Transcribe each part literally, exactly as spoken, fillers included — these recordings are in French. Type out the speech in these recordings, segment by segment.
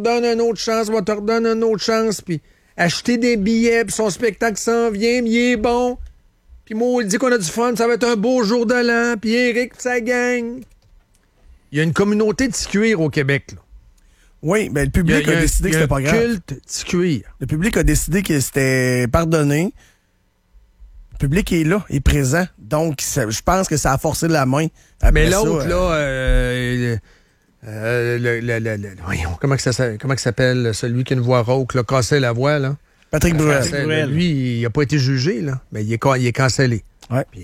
donne une autre chance, on va te redonner une autre chance, puis acheter des billets, puis son spectacle s'en vient, mais il est bon. Puis moi, il dit qu'on a du fun, ça va être un beau jour de l'an, puis Eric, pis sa gang. Il y a une communauté de cuir au Québec, là. Oui, mais le public a, a, a décidé que c'était pas grave. Culte de cuir. Le public a décidé que c'était pardonné. Le public est là, est présent. Donc, ça, je pense que ça a forcé la main. Après mais l'autre, ça, là, euh, euh, le, le, le, le, voyons, comment que ça, comment que s'appelle celui qui a une voix rauque, là, cassait la voix, là? Patrick Bruel. Lui, il n'a pas été jugé, là, mais il est, il est cancellé. Ouais. Puis,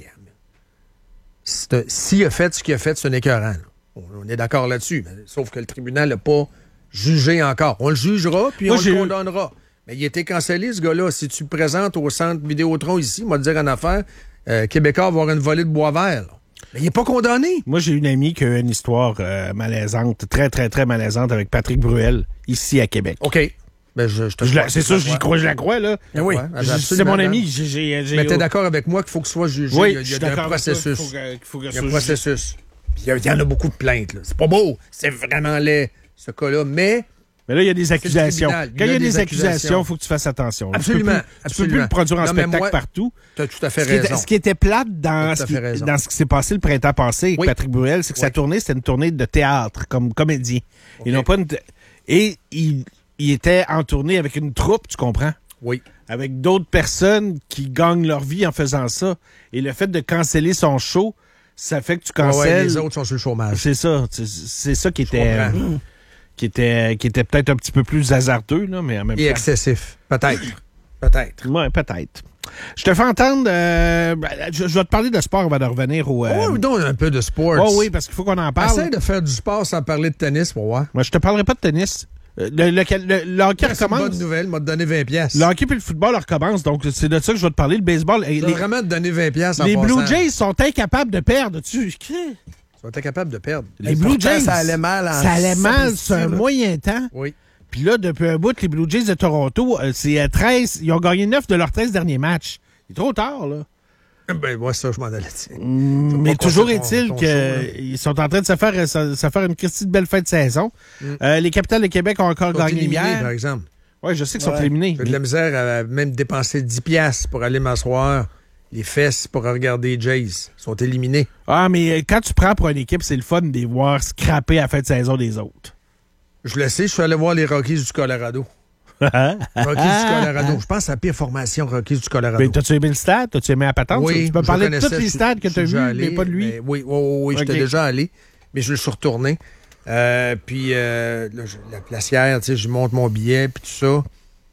s'il a fait ce qu'il a fait, c'est un écœurant. On, on est d'accord là-dessus. Mais, sauf que le tribunal n'a pas jugé encore. On le jugera, puis Moi, on le condamnera. Mais il a été cancellé, ce gars-là. Si tu le présentes au centre Vidéotron ici, on va te dire en affaire, euh, Québécois va avoir une volée de bois vert. Là. Mais il n'est pas condamné. Moi, j'ai une amie qui a eu une histoire euh, malaisante, très, très, très malaisante avec Patrick Bruel, ici à Québec. OK. Ben, je, je te je la, c'est ça, j'y crois, je la crois, là. Ben oui, ouais, c'est mon ami. J'ai, j'ai, j'ai... Mais t'es d'accord avec moi qu'il faut que ce soit jugé? Oui, il y a, il y a un processus. Il, faut que, il, faut que il y a un processus. Puis il y en a beaucoup de plaintes, là. C'est pas beau. C'est vraiment laid, ce cas-là. Mais... Mais là, il y a des accusations. Quand il y a, y a des, des accusations, il faut que tu fasses attention. Absolument. Tu peux plus, absolument. Tu peux plus le produire en non, spectacle moi, partout. Tu as tout à fait ce raison. Qui était, ce qui était plate dans, ce qui, dans ce qui s'est passé le printemps passé avec oui. Patrick Bruel, c'est que oui. sa tournée, c'était une tournée de théâtre, comme comédien. Okay. Ils n'ont pas une t- Et il, il était en tournée avec une troupe, tu comprends? Oui. Avec d'autres personnes qui gagnent leur vie en faisant ça. Et le fait de canceller son show, ça fait que tu cancelles... Ouais, ouais, les autres sont sur le chômage. C'est ça. C'est ça qui était... Qui était, qui était peut-être un petit peu plus hasardeux, là, mais en même Et temps... excessif. Peut-être. Peut-être. Oui, peut-être. Je te fais entendre... Euh, je, je vais te parler de sport avant de revenir au... Euh... Oh, donc un peu de sport. Oh oui, parce qu'il faut qu'on en parle. Essaye de faire du sport sans parler de tennis, pour voir. Moi, je te parlerai pas de tennis. Le, le, le, le hockey recommence. C'est une bonne nouvelle, m'a donné vingt piastres. Le hockey et le football recommence, donc c'est de ça que je vais te parler. Le baseball... Je vais vraiment te donner vingt piastres en Les passant. Blue Jays sont incapables de perdre. Tu... Ils sont incapables de perdre. Les Blue Jays, ça allait mal. Ça allait mal sur un moyen temps. Oui. Puis là, depuis un bout, les Blue Jays de Toronto, c'est treize. Ils ont gagné neuf de leurs treize derniers matchs. C'est trop tard, là. Ben, moi, ça, je m'en allais dire. Mmh, mais toujours est-il qu'ils sont en train de se faire, se, se faire une petite belle fin de saison. Mm. Euh, les Capitals de Québec ont encore gagné hier. Par exemple. Oui, je sais qu'ils ouais. sont éliminés. J'ai de la misère à même dépenser dix piastres pour aller m'asseoir. Les fesses pour regarder les Jays sont éliminés. Ah, mais quand tu prends pour une équipe, c'est le fun de les voir scraper à la fin de saison des autres. Je le sais, je suis allé voir les Rockies du Colorado. Rockies du Colorado. Je pense à la pire formation Rockies du Colorado. Mais t'as-tu aimé le stade? T'as-tu aimé la patente? Oui. Tu peux parler de tous les stades que tu as vus, mais pas de lui? Mais oui, oui, oui, oui okay. J'étais déjà allé, mais je le suis retourné. Euh, puis euh, là, je, la placière, tu sais, je monte mon billet, puis tout ça.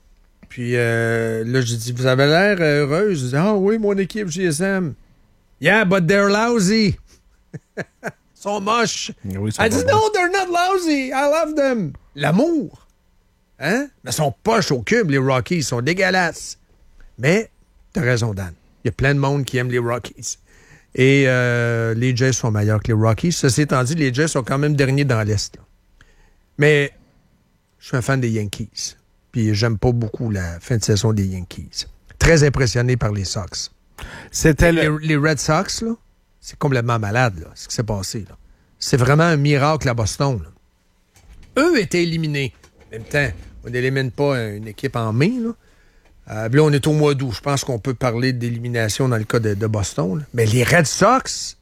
Puis euh, là, j'ai dit, vous avez l'air heureuse. Je dis, ah oui, mon équipe G S M. Yeah, but they're lousy. Ils sont moches. Oui, Elle dit, no, they're not lousy. I love them. L'amour. Hein? Mais ils sont poches au cube, les Rockies. Ils sont dégueulasses. Mais, t'as raison, Dan. Il y a plein de monde qui aime les Rockies. Et euh, les Jays sont meilleurs que les Rockies. Ceci étant dit, les Jays sont quand même derniers dans l'Est. Là. Mais, je suis un fan des Yankees. Puis j'aime pas beaucoup la fin de saison des Yankees. Très impressionné par les Sox. C'était les, le... les Red Sox, là, c'est complètement malade, là, ce qui s'est passé. Là. C'est vraiment un miracle à Boston. Là. Eux étaient éliminés. En même temps, on n'élimine pas une équipe en mai. Là, euh, là on est au mois d'août. Je pense qu'on peut parler d'élimination dans le cas de, de Boston. Là. Mais les Red Sox,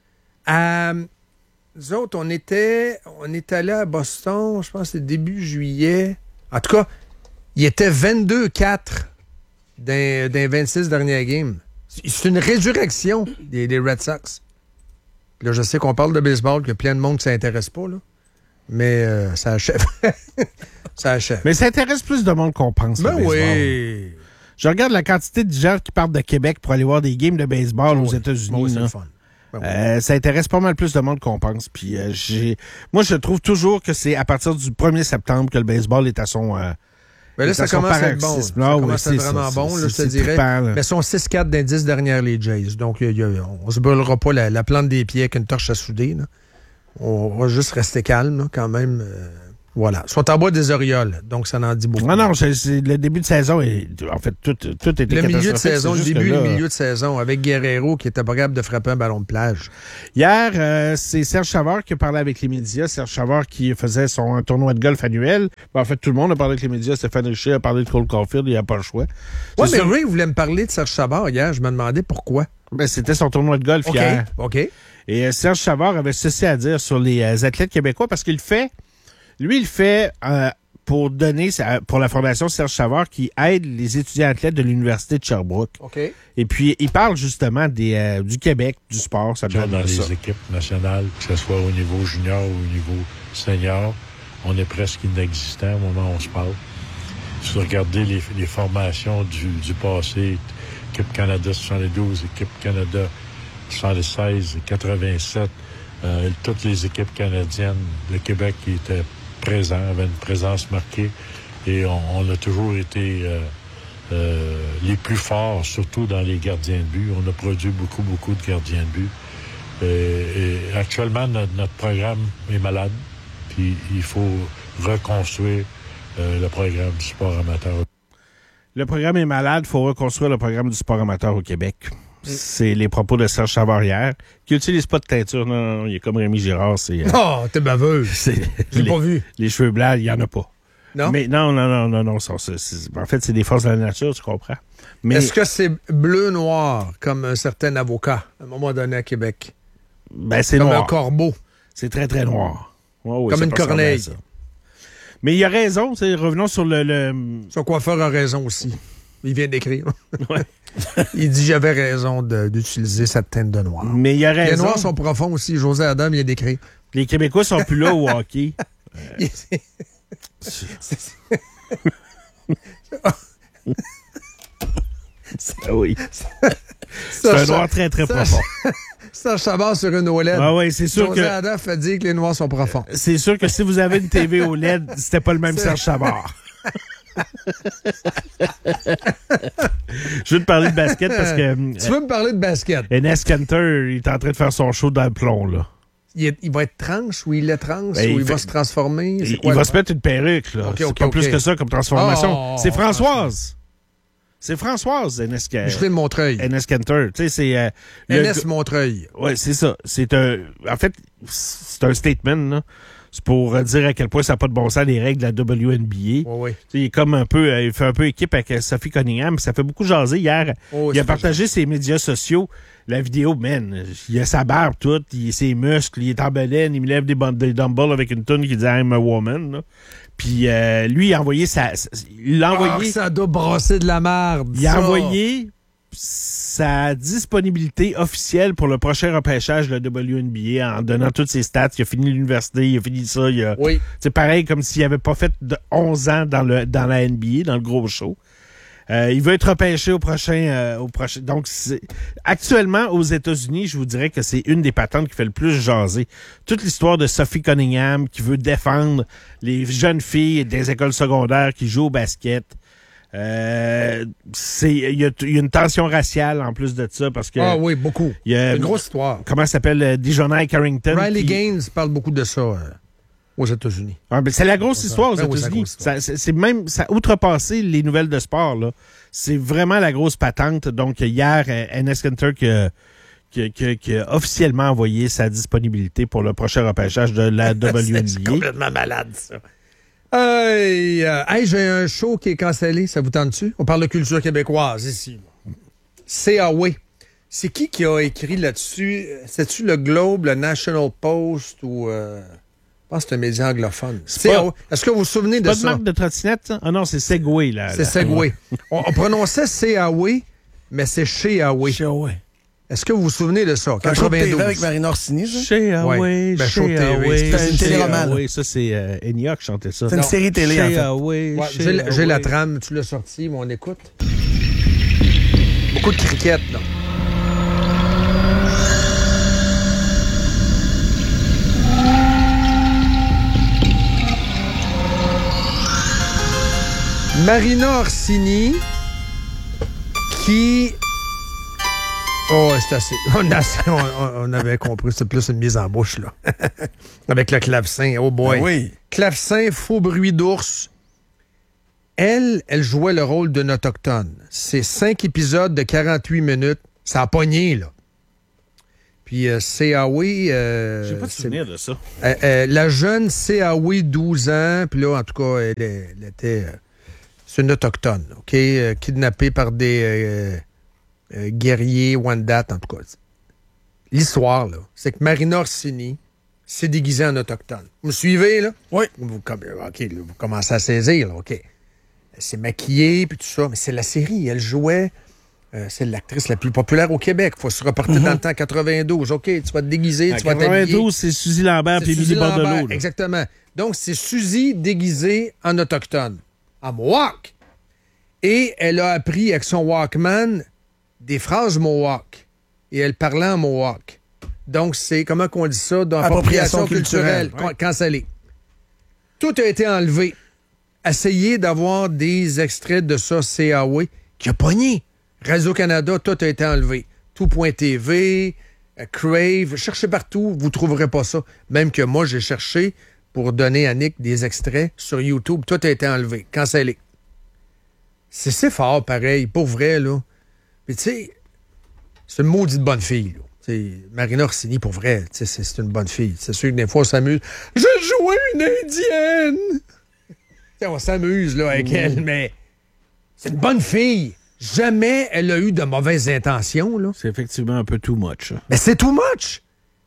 euh, nous autres, on était, on est allé à Boston, je pense que c'était début juillet. En tout cas, il était vingt-deux quatre dans, dans vingt-six dernières games. C'est une résurrection des, des Red Sox. Puis là, je sais qu'on parle de baseball, qu'il y a plein de monde qui ne s'intéresse pas, là. Mais euh, ça achève. ça achève. Mais ça intéresse plus de monde qu'on pense. Ben oui. Je regarde la quantité de gens qui partent de Québec pour aller voir des games de baseball oh aux oui. États-Unis. Bon, c'est là. le fun. Ben oui. euh, ça intéresse pas mal plus de monde qu'on pense. Puis euh, j'ai, moi, je trouve toujours que c'est à partir du premier septembre que le baseball est à son... Euh, Ben là, ça commence à être bon. Ça ah, commence oui, à être vraiment ça, bon, c'est, là, c'est, je te dirais. Trippant, mais ils sont six quatre dans les dix dernières, les Jays. Donc, y a, y a, on se brûlera pas la, la plante des pieds avec une torche à souder. Là. On va juste rester calme, là, quand même. Euh, Voilà. Ils sont en bas des Orioles, donc ça en dit beaucoup. Non, non, c'est, c'est le début de saison. Et, en fait, tout, tout était Le milieu de saison, le début, le milieu de saison, avec Guerrero qui était pas capable de frapper un ballon de plage. Hier, euh, c'est Serge Savard qui a parlé avec les médias. Serge Savard qui faisait son tournoi de golf annuel. Ben, en fait, tout le monde a parlé avec les médias. Stéphane Richer a parlé de Cole Caulfield. Il n'y a pas le choix. Oui, mais Ray voulait me parler de Serge Savard hier. Je me demandais pourquoi. Ben, c'était son tournoi de golf okay. hier. OK. Et euh, Serge Savard avait ceci à dire sur les euh, athlètes québécois parce qu'il fait... Lui, il fait euh, pour donner pour la fondation Serge Savard qui aide les étudiants athlètes de l'Université de Sherbrooke. OK. Et puis, il parle justement des, euh, du Québec, du sport. Ça dans les ça. équipes nationales, que ce soit au niveau junior ou au niveau senior, on est presque inexistant au moment où on se parle. Si vous regardez les, les formations du, du passé, équipe Canada soixante-douze, équipe Canada soixante-seize, quatre-vingt-sept, euh, toutes les équipes canadiennes, le Québec qui était présent, avait une présence marquée et on, on a toujours été euh, euh, les plus forts, surtout dans les gardiens de but. On a produit beaucoup, beaucoup de gardiens de but. Et, et actuellement, notre, notre programme est malade, puis il faut reconstruire euh, le programme du sport amateur. Le programme est malade, il faut reconstruire le programme du sport amateur au Québec. C'est les propos de Serge Savard hier, qui n'utilise pas de teinture. Non, non, il est comme Rémi Girard. C'est, euh, oh, t'es baveux. C'est, J'ai les, pas vu. Les cheveux blancs, il n'y en a pas. Non? Mais non, non, non, non, non. Ça, c'est, c'est, en fait, c'est des forces de la nature, tu comprends. Mais, est-ce que c'est bleu-noir, comme un certain avocat, à un moment donné à Québec? Ben, c'est comme noir. un corbeau. C'est très, très noir. Oh, oui, comme une corneille. Mais il a raison, revenons sur le, le... Son coiffeur a raison aussi. Il vient d'écrire. Ouais. Il dit j'avais raison de, d'utiliser cette teinte de noir. Mais il a raison. Les noirs sont profonds aussi. José Adam vient d'écrire. Les Québécois sont plus là au hockey. Euh... Ah oui. C'est un noir très, très profond. Serge Savard sur une O L E D. Ah oui, c'est sûr José que... Adam fait dire que les noirs sont profonds. C'est sûr que si vous avez une T V O L E D, c'était pas le même Serge Savard. Je veux te parler de basket parce que... Tu veux me parler de basket? Enes Kanter, il est en train de faire son show dans le plomb, là. Il, est, il va être tranche ou il est tranche ben, ou il, il fait, va se transformer? Il, il va se mettre une perruque, là. Okay, c'est okay, pas okay. plus que ça comme transformation. Oh, c'est Françoise. C'est Françoise, Enes Kanter. Je fais de Montreuil. Enes Kanter. Tu sais, c'est... Euh, Enes Montreuil. Oui, c'est ça. C'est un... En fait, c'est un statement, là. C'est pour dire à quel point ça n'a pas de bon sens les règles de la W N B A. Oui, oui. Il est comme un peu, il fait un peu équipe avec Sophie Cunningham. Ça fait beaucoup jaser hier. Oh, il a partagé ses médias sociaux. La vidéo, man, il a sa barbe toute, il a ses muscles, il est en baleine, il me lève des, des dumbbells avec une toune qui dit I'm a woman. Là. Puis euh, lui, il a envoyé sa... Il a envoyé... Oh, ça doit brasser de la merde. Il a envoyé sa disponibilité officielle pour le prochain repêchage de la W N B A en donnant toutes ses stats. Il a fini l'université, il a fini ça. Il a... Oui. C'est pareil comme s'il n'avait pas fait de onze ans dans, le, dans la N B A, dans le gros show. Euh, il veut être repêché au prochain... Euh, au prochain. Donc, c'est... actuellement, aux États-Unis, je vous dirais que c'est une des patentes qui fait le plus jaser. Toute l'histoire de Sophie Cunningham qui veut défendre les jeunes filles des écoles secondaires qui jouent au basket. Euh, c'est il y, y a une tension raciale en plus de ça parce que ah oui beaucoup il y a une grosse histoire. Comment ça s'appelle euh, Dijonai Carrington Riley qui... Gaines parle beaucoup de ça euh, aux États-Unis. Ah, ben c'est la grosse c'est histoire aux ben États-Unis. Oui, ça, c'est, c'est même ça a outrepassé les nouvelles de sport là. C'est vraiment la grosse patente. Donc hier Enes Kanter qui a, qui, qui, qui a officiellement envoyé sa disponibilité pour le prochain repêchage de la W N B A. C'est complètement malade ça. Hey, euh, hey, j'ai un show qui est cancellé, ça vous tente-tu? On parle de culture québécoise ici. C A W. C'est qui qui a écrit là-dessus? C'est-tu le Globe, le National Post ou... Euh... Je pense que c'est un média anglophone. C'est pas... Est-ce que vous vous souvenez de pas ça? Pas de marque de trottinette, ça? Ah non, c'est Segway. Là, c'est là. Segway. on, on prononçait C A W, mais c'est chez Huawei. Chez Huawei. Est-ce que vous vous souvenez de ça? quatre-vingt-douze. T V avec Marina Orsini, ça? Chez Huawei, ouais. ben, chez Huawei. C'était une téléroman. Oui, ça, c'est euh, Enya qui chantait ça. C'est une non. série télé, en fait. Huawei, ouais, j'ai, j'ai la trame, tu l'as sorti, mais on écoute. Beaucoup de cricket, là. Marina Orsini qui Oh, c'est assez. On, a, on, on avait compris, c'était plus une mise en bouche, là. Avec le clavecin. Oh boy. Ben oui. Clavecin, faux bruit d'ours. Elle, elle jouait le rôle d'une autochtone. C'est cinq épisodes de quarante-huit minutes. Ça a pogné, là. Puis euh, Seawi... Euh, J'ai pas de souvenir de ça. Euh, euh, la jeune Seawi, douze ans, puis là, en tout cas, elle, elle était... Euh, c'est une autochtone, OK? Euh, kidnappée par des euh, euh, guerriers Wendat, en tout cas. L'histoire, là, c'est que Marina Orsini s'est déguisée en autochtone. Vous me suivez, là? Oui. Vous, OK, là, vous commencez à saisir, là, OK. Elle s'est maquillée, puis tout ça, mais c'est la série. Elle jouait... Euh, c'est l'actrice la plus populaire au Québec. Il faut se reporter mm-hmm. dans le temps quatre-vingt-douze. OK, tu vas te déguiser, à tu vas t'habiller. quatre-vingt-douze, c'est Suzy Lambert puis Émilie Bordelot. Exactement. Donc, c'est Suzy déguisée en autochtone, en Mohawk. Et elle a appris avec son Walkman des phrases Mohawk. Et elle parlait en Mohawk. Donc, c'est, comment qu'on dit ça? D'appropriation culturelle, culturelle ouais. cancellée. Tout a été enlevé. Essayez d'avoir des extraits de ça, C A W, qui a pogné. Radio-Canada, tout a été enlevé. Tout.tv, euh, Crave, cherchez partout, vous ne trouverez pas ça. Même que moi, j'ai cherché pour donner à Nick des extraits sur YouTube, tout a été enlevé, cancellé. C'est, c'est fort, pareil, pour vrai, là. Mais tu sais, c'est une maudite bonne fille, là. T'sais, Marina Orsini, pour vrai, c'est, c'est une bonne fille. C'est sûr que des fois, on s'amuse. « Je jouais une Indienne! » On s'amuse, là, avec mmh. elle, mais c'est une bonne fille. Jamais elle a eu de mauvaises intentions, là. C'est effectivement un peu too much. Hein. Mais c'est too much!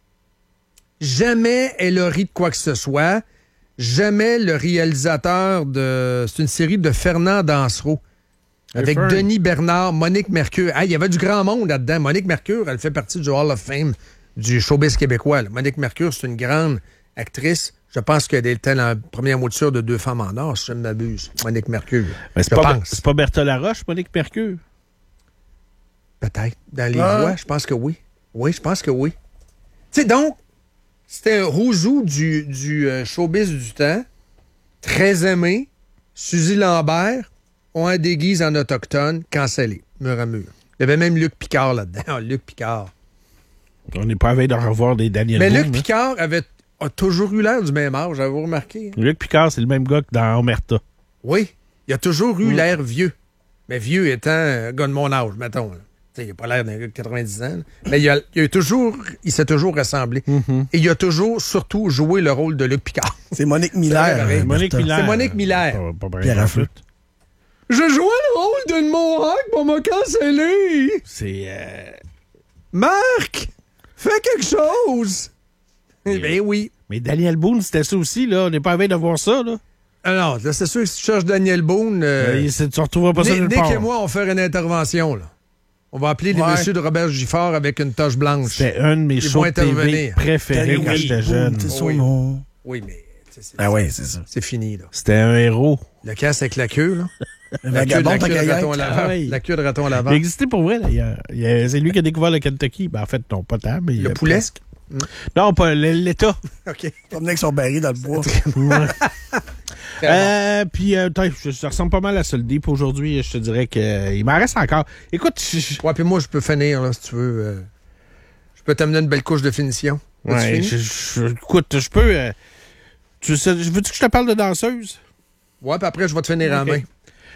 Jamais elle a ri de quoi que ce soit. Jamais le réalisateur de... C'est une série de Fernand Dansereau. Avec Fern. Denis Bernard, Monique Mercure. Ah, il y avait du grand monde là-dedans. Monique Mercure, elle fait partie du Hall of Fame du showbiz québécois. Là. Monique Mercure, c'est une grande actrice. Je pense qu'elle était la première mouture de Deux femmes en or, si je ne m'abuse. Monique Mercure. Mais c'est, pas, c'est pas Bertha Laroche, Monique Mercure? Peut-être. Dans les ah. voix, je pense que oui. Oui, je pense que oui. Tu sais, donc, c'était un rousou du, du euh, showbiz du temps. Très aimé. Suzy Lambert. On a déguise en autochtone, cancellé, mur à mur. Il y avait même Luc Picard là-dedans. Oh, Luc Picard. On n'est pas avec de revoir des Daniel Mais Boone, Luc hein? Picard avait, a toujours eu l'air du même âge, avez-vous remarqué? Hein? Luc Picard, c'est le même gars que dans Omerta. Oui, il a toujours eu mmh. l'air vieux. Mais vieux étant un gars de mon âge, mettons. Il n'a pas l'air d'un gars de quatre-vingt-dix ans. Là. Mais il, a, il, a toujours, il s'est toujours ressemblé. Mmh. Et il a toujours, surtout, joué le rôle de Luc Picard. C'est Monique Miller. C'est Monique Miller. C'est Monique Miller. Pas, pas Pierre Afflute. Je jouais le rôle d'une Mohawk pour me canceller. C'est... Euh... Marc, fais quelque chose. Eh bien oui. Mais Daniel Boone, c'était ça aussi, là. On n'est pas avec de voir ça, là. Ah non, là, c'est sûr que si tu cherches Daniel Boone... Euh, euh, tu ne retrouveras pas ça nulle part. Nick et moi, on va faire une intervention, là. On va appeler les ouais. messieurs de Robert Gifford avec une toche blanche. C'était un de mes shows de T V préférés quand oui, j'étais jeune. C'est son oui. nom. Oui, mais... C'est, ah oui, c'est ça. C'est fini, là. C'était un héros. Le casse avec la queue, là. La, queue, la, queue de raton ah, oui. la queue de raton à l'avant. Il existait pour vrai, d'ailleurs. C'est lui qui a découvert le Kentucky. Ben, en fait, non, pas tant, mais... Le poulet? Presque. Mm. Non, pas l'État. OK. On venait avec son baril dans le bois. euh, puis, euh, ça ressemble pas mal à Soldi pour aujourd'hui. Je te dirais qu'il euh, m'en reste encore. Écoute... Je... Ouais, puis moi, je peux finir, là, si tu veux. Euh, je peux t'amener une belle couche de finition. Ouais, je, je, écoute, je peux... Euh, tu sais, veux-tu que je te parle de danseuse? Ouais, puis après, je vais te finir okay. en main.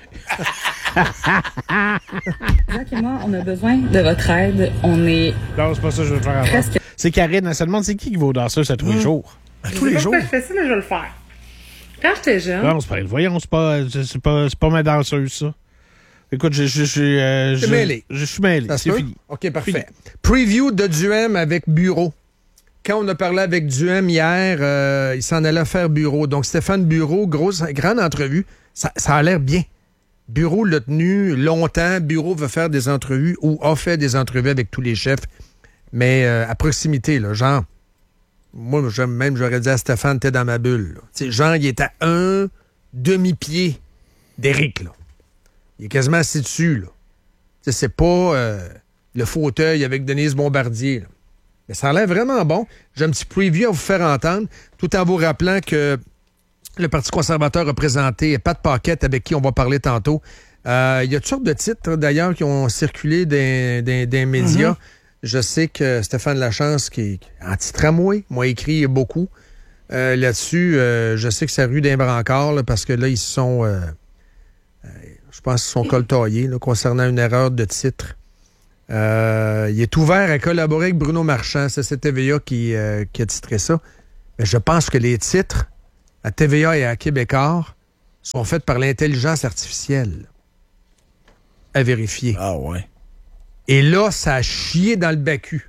Jacques et moi, on a besoin de votre aide. On est... Non, c'est pas ça que je veux te faire presque... C'est Karine, elle se demande c'est qui qui va aux danseuses à tous mmh. les jours. À tous les jours? Je fais ça, mais je vais le faire. Quand j'étais jeune... Non, c'est pas... Voyons, c'est pas, c'est pas, c'est pas ma danseuse, ça. Écoute, je, je, je, euh, je, mêlé. je suis mêlé. C'est peut? Fini. OK, parfait. Fini. Preview de Duhem avec Bureau. Quand on a parlé avec Duhem hier, euh, il s'en allait faire Bureau. Donc, Stéphane Bureau, grosse, grande entrevue. Ça, ça a l'air bien. Bureau l'a tenu longtemps. Bureau va faire des entrevues ou a fait des entrevues avec tous les chefs, mais euh, à proximité, là, genre, moi, même, j'aurais dit à Stéphane, t'es dans ma bulle. Là. Genre, il est à un demi-pied d'Éric, là. Il est quasiment assis dessus, là. T'sais, c'est pas euh, le fauteuil avec Denise Bombardier, là. Mais ça a l'air vraiment bon. J'ai un petit preview à vous faire entendre, tout en vous rappelant que le Parti conservateur a présenté Pat Paquette, avec qui on va parler tantôt, Euh, il y a toutes sortes de titres, d'ailleurs, qui ont circulé dans des médias. Mm-hmm. Je sais que Stéphane Lachance, qui est anti-tramway, m'a écrit beaucoup euh, là-dessus. Euh, je sais que c'est rue d'un brancard, là, parce que là, ils sont... Euh, euh, je pense qu'ils sont coltaillés là, concernant une erreur de titre. Euh, il est ouvert à collaborer avec Bruno Marchand. C'est C T V A qui, euh, qui a titré ça. Mais je pense que les titres à T V A et à Québécois sont faits par l'intelligence artificielle. À vérifier. Ah ouais. Et là, ça a chié dans le bacu.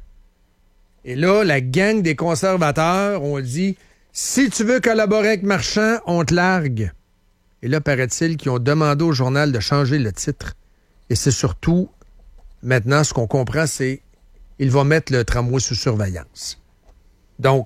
Et là, la gang des conservateurs ont dit, si tu veux collaborer avec Marchand, on te largue. Et là, paraît-il qu'ils ont demandé au journal de changer le titre. Et c'est surtout, maintenant, ce qu'on comprend, c'est qu'il va mettre le tramway sous surveillance. Donc,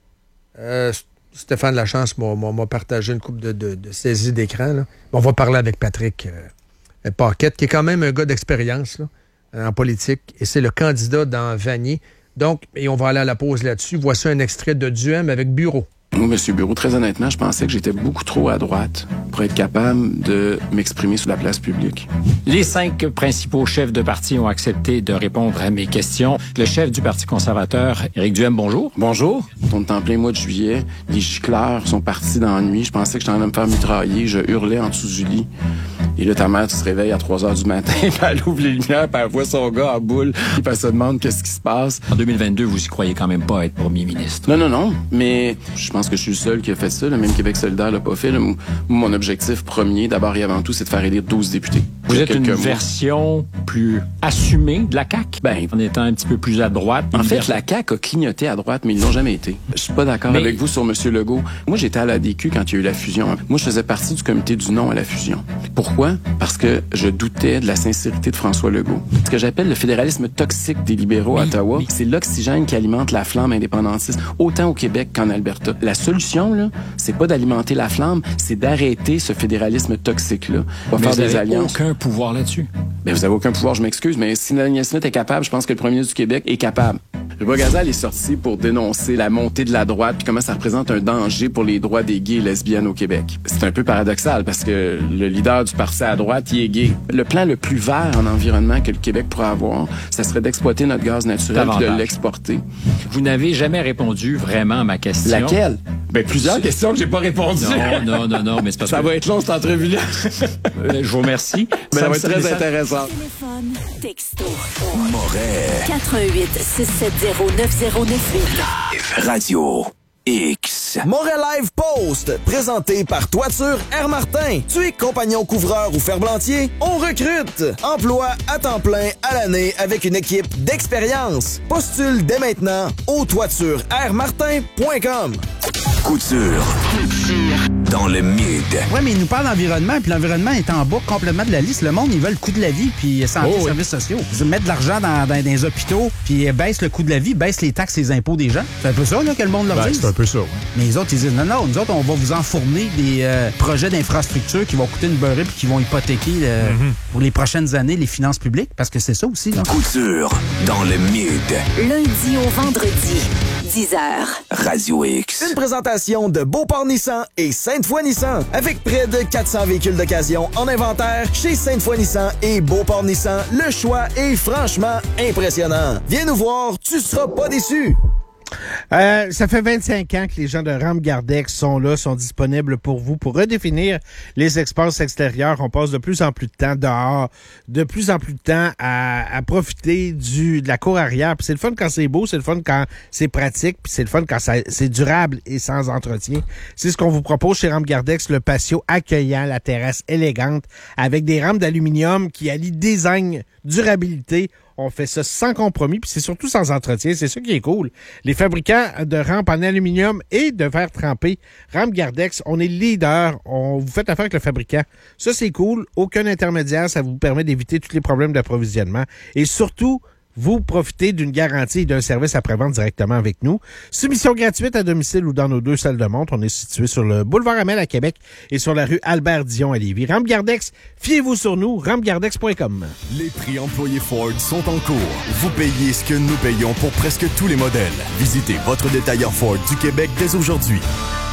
euh, Stéphane Lachance m'a, m'a partagé une couple de, de, de saisies d'écran. Là. On va parler avec Patrick euh, Paquette, qui est quand même un gars d'expérience là, en politique, et c'est le candidat dans Vanier. Donc, et on va aller à la pause là-dessus. Voici un extrait de Duhem avec Bureau. Moi, M. Bureau, très honnêtement, je pensais que j'étais beaucoup trop à droite pour être capable de m'exprimer sur la place publique. Les cinq principaux chefs de parti ont accepté de répondre à mes questions. Le chef du Parti conservateur, Éric Duhem, bonjour. Bonjour. On est en plein mois de juillet. Les gicleurs sont partis dans la nuit. Je pensais que j'étais en train de me faire mitrailler. Je hurlais en dessous du lit. Et là, ta mère, tu te réveilles à trois heures du matin, puis elle ouvre les lumières, puis elle voit son gars en boule, puis elle se demande qu'est-ce qui se passe. En deux mille vingt-deux, vous y croyez quand même pas être premier ministre? Non, non, non, mais je pense que je suis le seul qui a fait ça. Là. Même Québec solidaire l'a pas fait. Là. Mon objectif premier, d'abord et avant tout, c'est de faire élire douze députés. Vous êtes une mois. version plus assumée de la C A Q? Ben, en étant un petit peu plus à droite. En fait, vers... la C A Q a clignoté à droite, mais ils l'ont jamais été. Je suis pas d'accord mais... avec vous sur M. Legault. Moi, j'étais à la D Q quand il y a eu la fusion. Moi, je faisais partie du comité du non à la fusion. Pourquoi? Parce que je doutais de la sincérité de François Legault. Ce que j'appelle le fédéralisme toxique des libéraux oui, à Ottawa, oui. c'est l'oxygène qui alimente la flamme indépendantiste, autant au Québec qu'en Alberta. La solution, là, c'est pas d'alimenter la flamme, c'est d'arrêter ce fédéralisme toxique-là. On va faire des alliances. Aucun pouvoir là-dessus. Ben, vous avez aucun pouvoir, je m'excuse, mais si Mélanie Smith est capable, je pense que le premier ministre du Québec est capable. Rebois-Gazal est sorti pour dénoncer la montée de la droite puis comment ça représente un danger pour les droits des gays et lesbiennes au Québec. C'est un peu paradoxal parce que le leader du parti à droite, il est gay. Le plan le plus vert en environnement que le Québec pourrait avoir, ça serait d'exploiter notre gaz naturel et de l'exporter. Vous n'avez jamais répondu vraiment à ma question. Laquelle? Ben, plusieurs questions que j'ai pas répondu. Non, non, non, non, mais c'est parce ça que... va être long, cette entrevue-là. euh, je vous remercie. Mais ça, ça va être très ça... intéressant. Téléphone, texto. Moret. quatre un huit, six sept zéro, neuf zéro neuf huit. Radio X. Moret Live Post, présenté par Toiture Air Martin. Tu es compagnon couvreur ou ferblantier? On recrute. Emploi à temps plein à l'année avec une équipe d'expérience. Postule dès maintenant au toiture air martin point com. Couture. Dans le mid. Oui, mais il nous parle d'environnement, puis l'environnement est en bas complètement de la liste. Le monde, ils veulent le coût de la vie, puis santé, oh, services oui. sociaux. Ils mettent de l'argent dans, dans, dans les hôpitaux, puis baissent le coût de la vie, baissent les taxes et les impôts des gens. C'est un peu ça là, que le monde leur ben, dit. C'est un peu ça, oui. Mais les autres, ils disent non, non, nous autres, on va vous enfourner des euh, projets d'infrastructure qui vont coûter une beurrée puis qui vont hypothéquer euh, mm-hmm. pour les prochaines années les finances publiques, parce que c'est ça aussi. Là. Couture dans le mid. Lundi au vendredi, dix heures. Radio X. Une présentation de Beauport Nissan et Sainte-Foy Nissan. Avec près de quatre cents véhicules d'occasion en inventaire, chez Sainte-Foy Nissan et Beauport Nissan, le choix est franchement impressionnant. Viens nous voir, tu seras pas déçu. Euh, ça fait vingt-cinq ans que les gens de Rampe Gardex sont là, sont disponibles pour vous, pour redéfinir les espaces extérieurs. On passe de plus en plus de temps dehors, de plus en plus de temps à, à profiter du de la cour arrière. Puis c'est le fun quand c'est beau, c'est le fun quand c'est pratique, puis c'est le fun quand ça, c'est durable et sans entretien. C'est ce qu'on vous propose chez Rampe Gardex, le patio accueillant, la terrasse élégante, avec des rampes d'aluminium qui allient design, durabilité. On fait ça sans compromis, puis c'est surtout sans entretien. C'est ça qui est cool. Les fabricants de rampes en aluminium et de verre trempé, Rampe Gardex, on est leader. On vous faites affaire avec le fabricant. Ça, c'est cool. Aucun intermédiaire. Ça vous permet d'éviter tous les problèmes d'approvisionnement. Et surtout, vous profitez d'une garantie et d'un service après-vente directement avec nous. Soumission gratuite à domicile ou dans nos deux salles de montre. On est situé sur le boulevard Amel à Québec et sur la rue Albert-Dion à Lévis. Rampe Gardex, fiez-vous sur nous, rampe gardex point com. Les prix employés Ford sont en cours. Vous payez ce que nous payons pour presque tous les modèles. Visitez votre détaillant Ford du Québec dès aujourd'hui.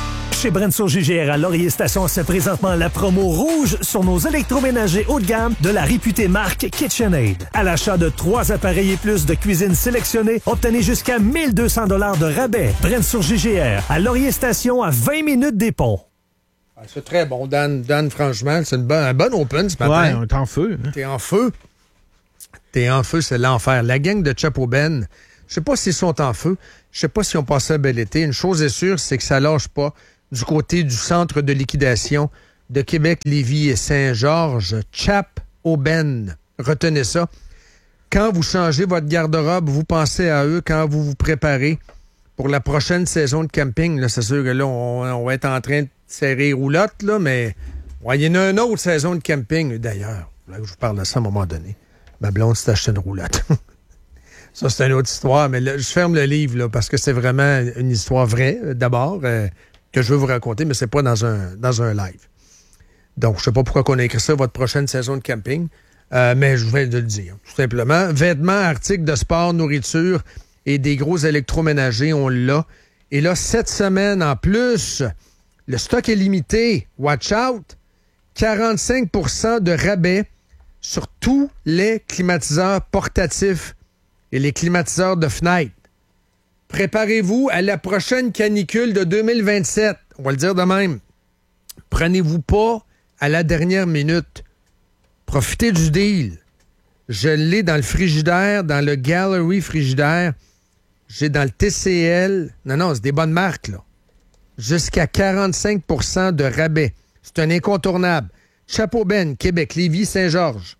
Chez Brenso G G R à Laurier Station, c'est présentement la promo rouge sur nos électroménagers haut de gamme de la réputée marque KitchenAid. À l'achat de trois appareils et plus de cuisine sélectionnés, obtenez jusqu'à mille deux cents dollars de rabais. Brenso G G R à Laurier Station à vingt minutes des ponts. Ah, c'est très bon, Dan. Dan, franchement, c'est une bonne, un bon open ce matin. Ouais, on est en feu. Hein? T'es en feu. T'es en feu, c'est l'enfer. La gang de Chapeau Ben, je sais pas s'ils sont en feu. Je sais pas s'ils ont passé un bel été. Une chose est sûre, c'est que ça lâche pas du côté du centre de liquidation de Québec, Lévis et Saint-Georges. Chapeau Ben. Retenez ça. Quand vous changez votre garde-robe, vous pensez à eux quand vous vous préparez pour la prochaine saison de camping. Là, c'est sûr que là, on, on va être en train de serrer roulotte, là, mais ouais, il y en a une autre saison de camping, d'ailleurs. Là, je vous parle de ça à un moment donné. Ma blonde s'est acheté une roulotte. Ça, c'est une autre histoire, mais là, je ferme le livre là, parce que c'est vraiment une histoire vraie, euh, d'abord, euh, que je veux vous raconter, mais c'est pas dans un, dans un live. Donc, je sais pas pourquoi on a écrit ça, votre prochaine saison de camping, euh, mais je viens de le dire, tout simplement. Vêtements, articles de sport, nourriture et des gros électroménagers, on l'a. Et là, cette semaine, en plus, le stock est limité. Watch out! quarante-cinq pour cent de rabais sur tous les climatiseurs portatifs et les climatiseurs de fenêtre. Préparez-vous à la prochaine canicule de deux mille vingt-sept. On va le dire de même. Prenez-vous pas à la dernière minute. Profitez du deal. Je l'ai dans le frigidaire, dans le Gallery frigidaire. J'ai dans le T C L. Non, non, c'est des bonnes marques, là. Jusqu'à quarante-cinq pour cent de rabais. C'est un incontournable. Chapeau Ben, Québec, Lévis, Saint-Georges.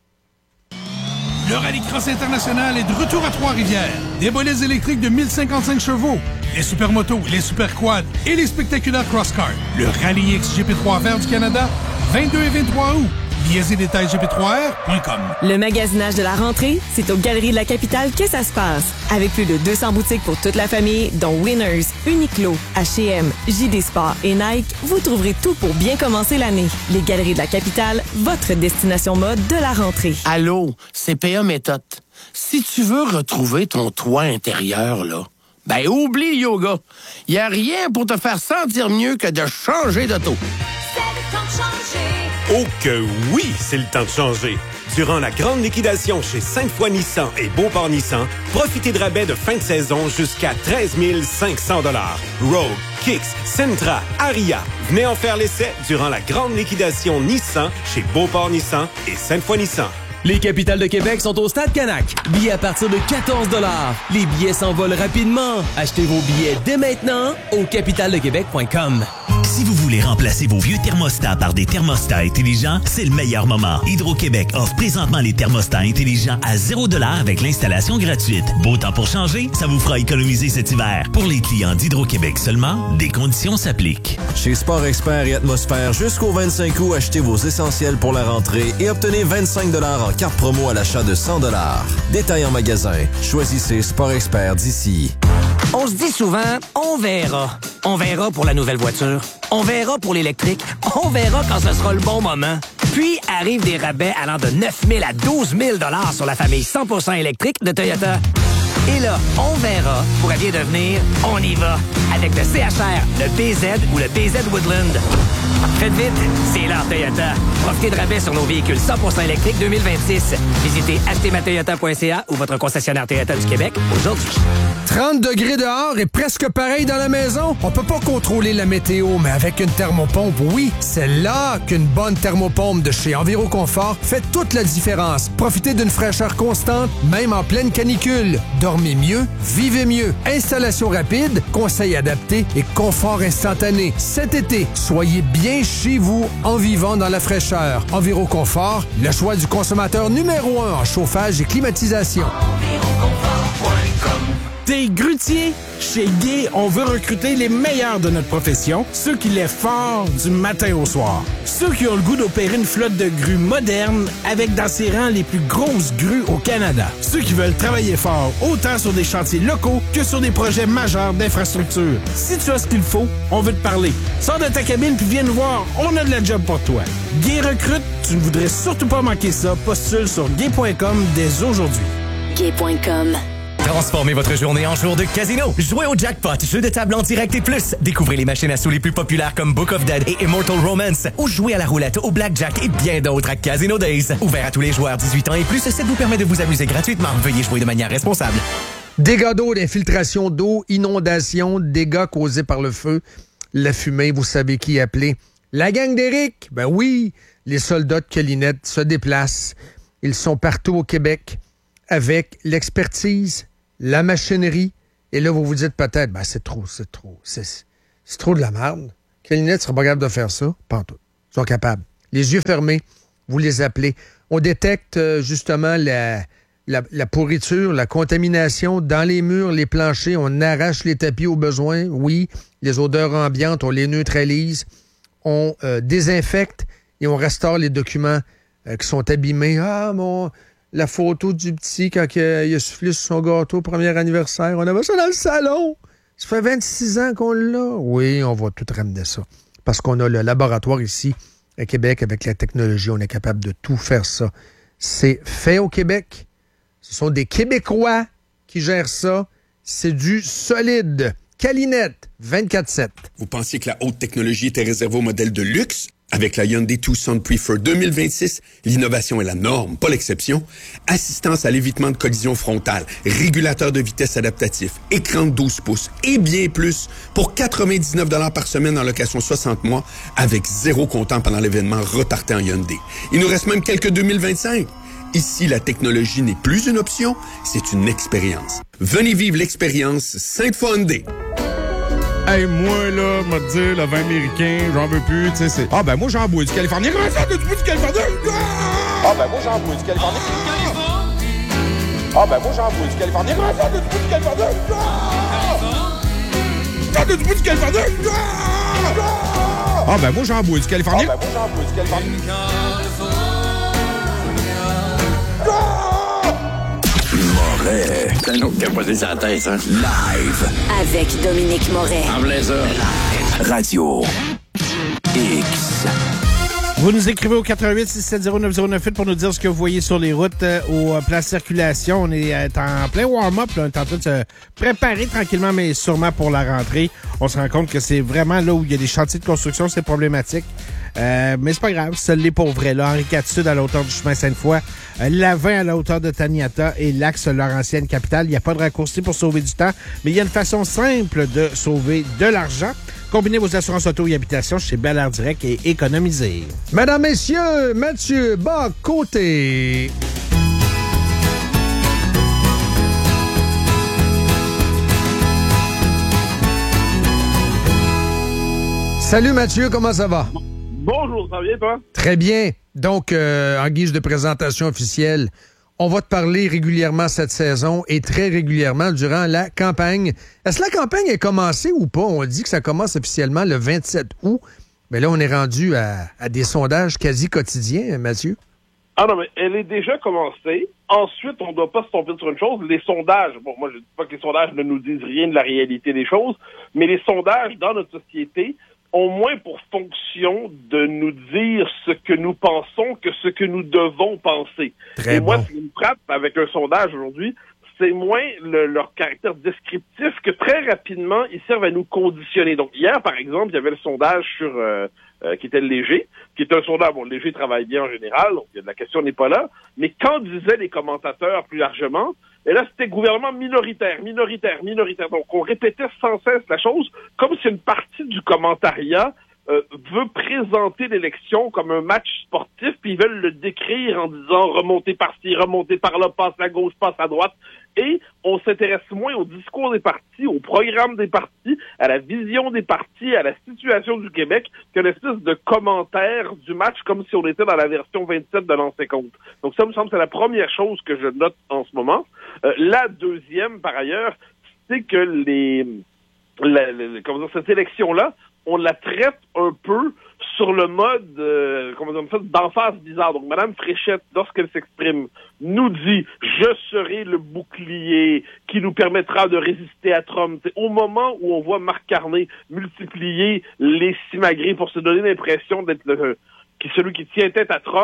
Le Rallycross international est de retour à Trois-Rivières. Des bolets électriques de mille cinquante-cinq chevaux, les supermotos, les superquads et les spectaculaires crosscars. Le Rallye X G P trois R du Canada, vingt-deux et vingt-trois août. Billets et détails G P trois R point com. Le magasinage de la rentrée, c'est aux Galeries de la Capitale que ça se passe. Avec plus de deux cents boutiques pour toute la famille, dont Winners, Uniqlo, H et M, J D Sport et Nike, vous trouverez tout pour bien commencer l'année. Les Galeries de la Capitale, votre destination mode de la rentrée. Allô, C P A Méthode. Si tu veux retrouver ton toit intérieur, là, ben oublie le yoga. Y a rien pour te faire sentir mieux que de changer d'auto. C'est le temps de changer. Oh que oui, c'est le temps de changer. Durant la grande liquidation chez Sainte-Foy Nissan et Beauport Nissan, profitez de rabais de fin de saison jusqu'à treize mille cinq cents dollars. Rogue, Kicks, Sentra, Aria. Venez en faire l'essai durant la grande liquidation Nissan chez Beauport Nissan et Sainte-Foy Nissan. Les capitales de Québec sont au Stade Canac. Billets à partir de quatorze dollars. Les billets s'envolent rapidement. Achetez vos billets dès maintenant au capital de québec point com. Si vous voulez remplacer vos vieux thermostats par des thermostats intelligents, c'est le meilleur moment. Hydro-Québec offre présentement les thermostats intelligents à zéro dollar avec l'installation gratuite. Beau temps pour changer, ça vous fera économiser cet hiver. Pour les clients d'Hydro-Québec seulement, des conditions s'appliquent. Chez Sport Expert et Atmosphère, jusqu'au vingt-cinq août, achetez vos essentiels pour la rentrée et obtenez vingt-cinq dollars en carte promo à l'achat de cent dollars. Détail en magasin. Choisissez Sport Expert d'ici. On se dit souvent, on verra. On verra pour la nouvelle voiture. On verra pour l'électrique. On verra quand ce sera le bon moment. Puis arrivent des rabais allant de neuf mille à douze mille dollars sur la famille cent pour cent électrique de Toyota. Et là, on verra pourrait bien devenir on y va avec le C H R, le B Z ou le B Z Woodland. Faites vite, c'est l'heure Toyota. Profitez de rabais sur nos véhicules cent pour cent électriques deux mille vingt-six. Visitez acheter ma toyota point c a ou votre concessionnaire Toyota du Québec aujourd'hui. trente degrés dehors et presque pareil dans la maison. On peut pas contrôler la météo, mais avec une thermopompe, oui, c'est là qu'une bonne thermopompe de chez Enviroconfort fait toute la différence. Profitez d'une fraîcheur constante, même en pleine canicule. Dormez mieux, vivez mieux. Installation rapide, conseils adaptés et confort instantané. Cet été, soyez bien chez vous en vivant dans la fraîcheur. Enviroconfort, le choix du consommateur numéro un en chauffage et climatisation. T'es grutier? Chez Guy, on veut recruter les meilleurs de notre profession, ceux qui lèvent fort du matin au soir. Ceux qui ont le goût d'opérer une flotte de grues moderne avec dans ses rangs les plus grosses grues au Canada. Ceux qui veulent travailler fort autant sur des chantiers locaux que sur des projets majeurs d'infrastructure. Si tu as ce qu'il faut, on veut te parler. Sors de ta cabine puis viens nous voir, on a de la job pour toi. Guy recrute, tu ne voudrais surtout pas manquer ça. Postule sur gay point com dès aujourd'hui. gay point com Transformez votre journée en jour de casino. Jouez au jackpot, jeu de table en direct et plus. Découvrez les machines à sous les plus populaires comme Book of Dead et Immortal Romance. Ou jouez à la roulette, au blackjack et bien d'autres à Casino Days. Ouvert à tous les joueurs dix-huit ans et plus, ça vous permet de vous amuser gratuitement. Veuillez jouer de manière responsable. Dégâts d'eau, d'infiltration d'eau, inondations, dégâts causés par le feu, la fumée, vous savez qui appeler. La gang d'Éric, ben oui, les soldats de Calinette se déplacent. Ils sont partout au Québec avec l'expertise, la machinerie. Et là, vous vous dites peut-être, ben c'est trop, c'est trop, c'est, c'est trop de la merde. Calinette ne sera pas capable de faire ça. Pas en tout. Ils sont capables. Les yeux fermés, vous les appelez. On détecte euh, justement la, la, la pourriture, la contamination dans les murs, les planchers. On arrache les tapis au besoin. Oui, les odeurs ambiantes, on les neutralise. On euh, désinfecte et on restaure les documents euh, qui sont abîmés. Ah, mon, la photo du petit quand il a, il a soufflé sur son gâteau, premier anniversaire. On avait ça dans le salon. Ça fait vingt-six ans qu'on l'a. Oui, on va tout ramener ça. Parce qu'on a le laboratoire ici, à Québec, avec la technologie. On est capable de tout faire ça. C'est fait au Québec. Ce sont des Québécois qui gèrent ça. C'est du solide. Calinette, vingt-quatre sept. Vous pensiez que la haute technologie était réservée aux modèles de luxe? Avec la Hyundai Tucson Prefer deux mille vingt-six, l'innovation est la norme, pas l'exception. Assistance à l'évitement de collision frontale, régulateur de vitesse adaptatif, écran de douze pouces et bien plus pour quatre-vingt-dix-neuf dollars par semaine en location soixante mois avec zéro comptant pendant l'événement reparté en Hyundai. Il nous reste même quelques deux mille vingt-cinq. Ici, la technologie n'est plus une option, c'est une expérience. Venez vivre l'expérience Sainte-Foy Hyundai. Hey, moi, là, m'a dit, le vin américain, j'en veux plus, tu sais, c'est... Ah, ben, moi, j'en bois du Californien. Comment ça, tu bois du Californien? Ah, ben, moi, j'en bois du Californien. Ah, ben, moi, j'en bois du Californien. Comment ça, tu bois du Californien? Ah, tu bois du Californien? Ah, ben, moi, j'en bois du Californien. Ah, ben, moi, j'en bois du Californien. Moret. C'est un autre qui a posé sa tête, hein? Live. Avec Dominique Moret. En blazer. Radio X. Vous nous écrivez au quatre un huit, six sept zéro, neuf zéro neuf huit pour nous dire ce que vous voyez sur les routes euh, au plan de circulation. On est euh, en plein warm-up, là, on est en train de se préparer tranquillement, mais sûrement pour la rentrée. On se rend compte que c'est vraiment là où il y a des chantiers de construction, c'est problématique. Euh, mais c'est pas grave, ça l'est pour vrai. Là, Henri quatre Sud à la hauteur du chemin Sainte-Foy, euh, Lavin à la hauteur de Taniata et l'axe Laurentienne Capitale. Il n'y a pas de raccourci pour sauver du temps, mais il y a une façon simple de sauver de l'argent. Combinez vos assurances auto et habitation chez Bel Air Direct et économisez. Mesdames, Messieurs, Mathieu Bas-Côté. Salut Mathieu, comment ça va? Bonjour, ça va bien toi? Très bien. Donc, euh, en guise de présentation officielle, on va te parler régulièrement cette saison et très régulièrement durant la campagne. Est-ce que la campagne est commencée ou pas? On dit que ça commence officiellement le vingt-sept août. Mais là, on est rendu à, à des sondages quasi quotidiens, Mathieu. Ah non, mais elle est déjà commencée. Ensuite, on ne doit pas se tromper sur une chose. Les sondages, bon, moi, je ne dis pas que les sondages ne nous disent rien de la réalité des choses, mais les sondages dans notre société ont moins pour fonction de nous dire ce que nous pensons que ce que nous devons penser. Très Et bon. moi, ce qui me frappe avec un sondage aujourd'hui, c'est moins le, leur caractère descriptif que très rapidement, ils servent à nous conditionner. Donc, hier, par exemple, il y avait le sondage sur euh, euh, qui était le Léger, qui est un sondage, bon, le Léger travaille bien en général, donc la question n'est pas là, mais qu'en disaient les commentateurs plus largement? Et là, c'était gouvernement minoritaire, minoritaire, minoritaire. Donc, on répétait sans cesse la chose, comme si une partie du commentariat euh, veut présenter l'élection comme un match sportif, puis ils veulent le décrire en disant remonter par-ci, remonter par-là, passe à gauche, passe à droite. Et on s'intéresse moins au discours des partis, au programme des partis, à la vision des partis, à la situation du Québec, que l'espèce de commentaire du match, comme si on était dans la version vingt-sept de l'ancien compte. Donc ça me semble que c'est la première chose que je note en ce moment. Euh, la deuxième, par ailleurs, c'est que les, la, la, comment dire, cette élection-là, on la traite un peu sur le mode, euh, comment dire, d'emphase bizarre. Donc, Mme Fréchette, lorsqu'elle s'exprime, nous dit « Je serai le bouclier qui nous permettra de résister à Trump ». C'est au moment où on voit Marc Carney multiplier les simagrées pour se donner l'impression d'être le, qui, celui qui tient tête à Trump,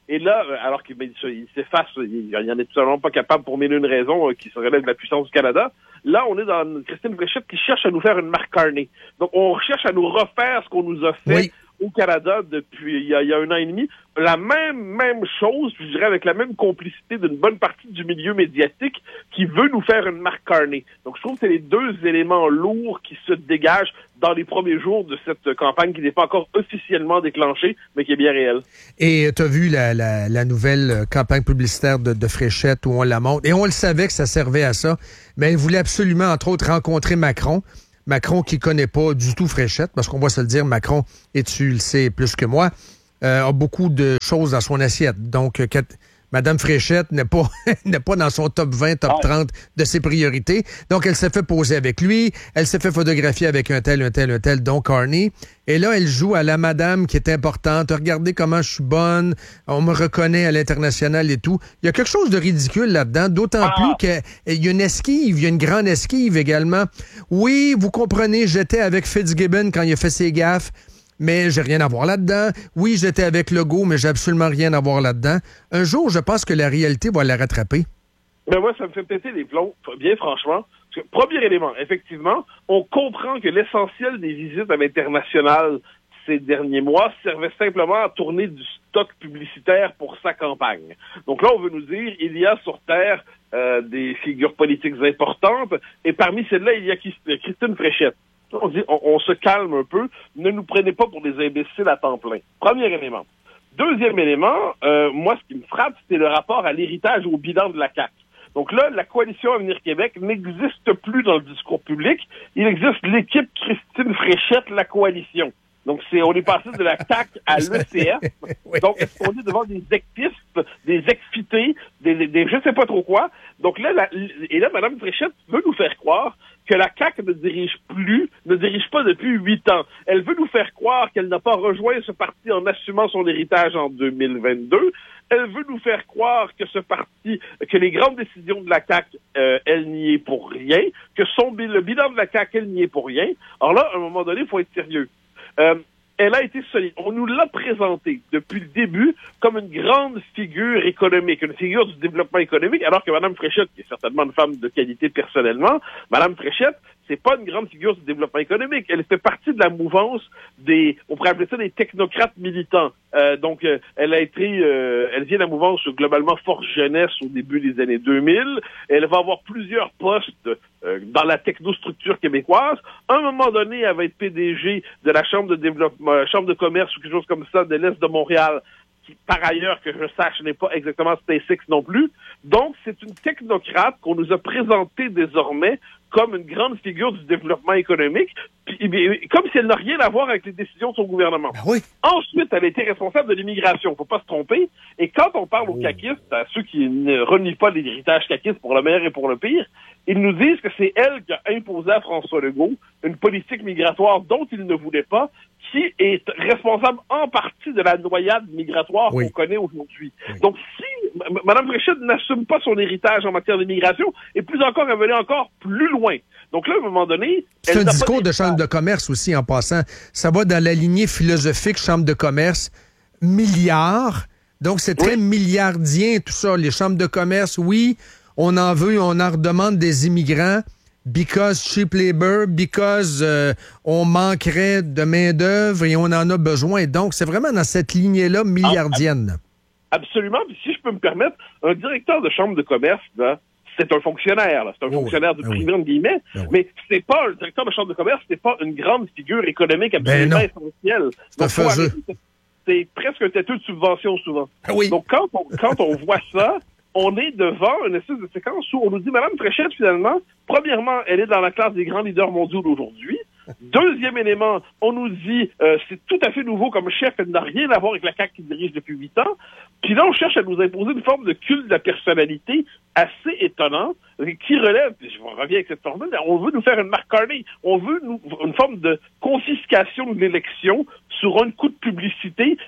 Et là, alors qu'il il s'efface, il, il en est tout simplement pas capable pour mille et une raisons euh, qui se relèvent de la puissance du Canada. Là, on est dans Christine Fréchette qui cherche à nous faire une Mark Carney. Donc, on cherche à nous refaire ce qu'on nous a fait oui. au Canada depuis il y, a, il y a un an et demi. La même même chose, je dirais, avec la même complicité d'une bonne partie du milieu médiatique qui veut nous faire une Mark Carney. Donc, je trouve que c'est les deux éléments lourds qui se dégagent dans les premiers jours de cette campagne qui n'est pas encore officiellement déclenchée, mais qui est bien réelle. Et tu as vu la, la, la nouvelle campagne publicitaire de, de Fréchette où on la montre. Et on le savait que ça servait à ça, mais elle voulait absolument, entre autres, rencontrer Macron. Macron qui connaît pas du tout Fréchette, parce qu'on va se le dire, Macron, et tu le sais plus que moi, euh, a beaucoup de choses dans son assiette. Donc, quand Madame Fréchette n'est pas n'est pas dans son top vingt, top trente de ses priorités. Donc, elle s'est fait poser avec lui, elle s'est fait photographier avec un tel, un tel, un tel, dont Carney. Et là, elle joue à la madame qui est importante. Regardez comment je suis bonne, on me reconnaît à l'international et tout. Il y a quelque chose de ridicule là-dedans, d'autant ah. plus qu'il y a une esquive, il y a une grande esquive également. Oui, vous comprenez, j'étais avec Fitzgibbon quand il a fait ses gaffes, mais j'ai rien à voir là-dedans. Oui, j'étais avec Legault, mais j'ai absolument rien à voir là-dedans. Un jour, je pense que la réalité va la rattraper. Ben moi, ça me fait péter les plombs, bien franchement. Parce que, premier élément, effectivement, on comprend que l'essentiel des visites à l'international ces derniers mois servait simplement à tourner du stock publicitaire pour sa campagne. Donc là, on veut nous dire, il y a sur Terre euh, des figures politiques importantes, et parmi celles-là, il y a Christine Fréchette. On dit, on, on se calme un peu, ne nous prenez pas pour des imbéciles à temps plein. Premier élément. Deuxième élément, euh, moi, ce qui me frappe, c'est le rapport à l'héritage au bilan de la C A Q. Donc là, la coalition Avenir Québec n'existe plus dans le discours public. Il existe l'équipe Christine Fréchette, la coalition. Donc, c'est, on est passé de la C A Q à l'E C F. Oui. Donc, est-ce qu'on est devant des actifs, des excités, des, des, des je ne sais pas trop quoi. Donc là, la, et là, Mme Fréchette veut nous faire croire que la C A Q ne dirige plus, ne dirige pas depuis huit ans. Elle veut nous faire croire qu'elle n'a pas rejoint ce parti en assumant son héritage en deux mille vingt-deux. Elle veut nous faire croire que ce parti, que les grandes décisions de la C A Q, euh, elle n'y est pour rien, que son le bilan de la C A Q, elle n'y est pour rien. Alors là, à un moment donné, il faut être sérieux. Euh, elle a été solide. On nous l'a présentée depuis le début comme une grande figure économique, une figure du développement économique, alors que Mme Fréchette, qui est certainement une femme de qualité personnellement, Mme Fréchette, c'est pas une grande figure du développement économique. Elle fait partie de la mouvance des, on pourrait appeler ça des technocrates militants. Euh, donc, euh, elle a été, euh, elle vient de la mouvance globalement Force Jeunesse au début des années deux mille. Elle va avoir plusieurs postes euh, dans la technostructure québécoise. À un moment donné, elle va être P D G de la Chambre de développement, euh, Chambre de commerce ou quelque chose comme ça de l'Est de Montréal, qui, par ailleurs, que je sache, n'est pas exactement SpaceX non plus. Donc, c'est une technocrate qu'on nous a présentée désormais comme une grande figure du développement économique, puis, comme si elle n'a rien à voir avec les décisions de son gouvernement. Ben oui. Ensuite, elle a été responsable de l'immigration, faut pas se tromper, et quand on parle aux caquistes, à ceux qui ne renient pas l'héritage caquiste pour le meilleur et pour le pire, ils nous disent que c'est elle qui a imposé à François Legault une politique migratoire dont il ne voulait pas, qui est responsable en partie de la noyade migratoire oui. qu'on connaît aujourd'hui. Oui. Donc, si Mme Fréchette n'assume pas son héritage en matière d'immigration, et plus encore, elle veut aller encore plus loin. Donc là, à un moment donné... C'est un discours de chambre de commerce aussi, en passant. Ça va dans la lignée philosophique chambre de commerce, milliards. Donc, c'est très oui. milliardien, tout ça. Les chambres de commerce, oui, on en veut, on en redemande des immigrants, because cheap labor, because euh, on manquerait de main-d'œuvre et on en a besoin. Donc, c'est vraiment dans cette lignée-là milliardienne. Absolument. Puis si je peux me permettre, un directeur de chambre de commerce, là, c'est un fonctionnaire, là. C'est un oh fonctionnaire oui. du privé, entre guillemets, oh oui. mais c'est pas un directeur de chambre de commerce, c'est pas une grande figure économique absolument ben essentielle. C'est, Donc, arrêter, c'est presque un têteux de subvention, souvent. Ah oui. Donc, quand on, quand on voit ça, on est devant une espèce de séquence où on nous dit, Mme Fréchette, finalement, premièrement, elle est dans la classe des grands leaders mondiaux d'aujourd'hui. Deuxième élément, on nous dit, euh, c'est tout à fait nouveau comme chef, elle n'a rien à voir avec la C A Q qui dirige depuis huit ans. Puis là, on cherche à nous imposer une forme de culte de la personnalité assez étonnant, qui relève, je reviens avec cette formule, on veut nous faire une Mark Carney, on veut nous, une forme de confiscation de l'élection sur un coup de publicité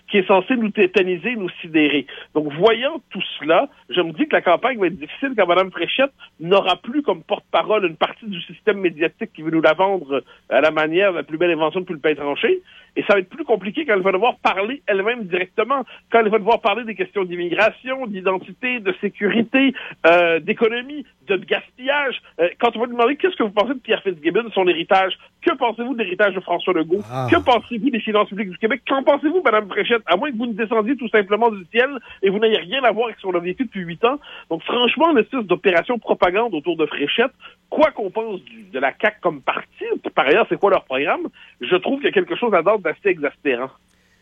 qui est censé nous tétaniser, nous sidérer. Donc, voyant tout cela, je me dis que la campagne va être difficile quand Mme Fréchette n'aura plus comme porte-parole une partie du système médiatique qui veut nous la vendre à la manière de la plus belle invention depuis le pain tranché. Et ça va être plus compliqué quand elle va devoir parler elle-même directement, quand elle va devoir parler des questions d'immigration, d'identité, de sécurité, euh, d'économie, de gaspillage. Euh, quand on va lui demander qu'est-ce que vous pensez de Pierre Fitzgibbon, son héritage, que pensez-vous de l'héritage de François Legault, ah. que pensez-vous des finances publiques du Québec, qu'en pensez-vous, Mme Fréchette, à moins que vous ne descendiez tout simplement du ciel et vous n'ayez rien à voir avec ce qu'on a vécu depuis huit ans. Donc franchement, une espèce d'opération propagande autour de Fréchette, quoi qu'on pense du, de la C A Q comme parti, par ailleurs, c'est quoi leur programme, je trouve qu'il y a quelque chose à d'ordre d'assez exaspérant.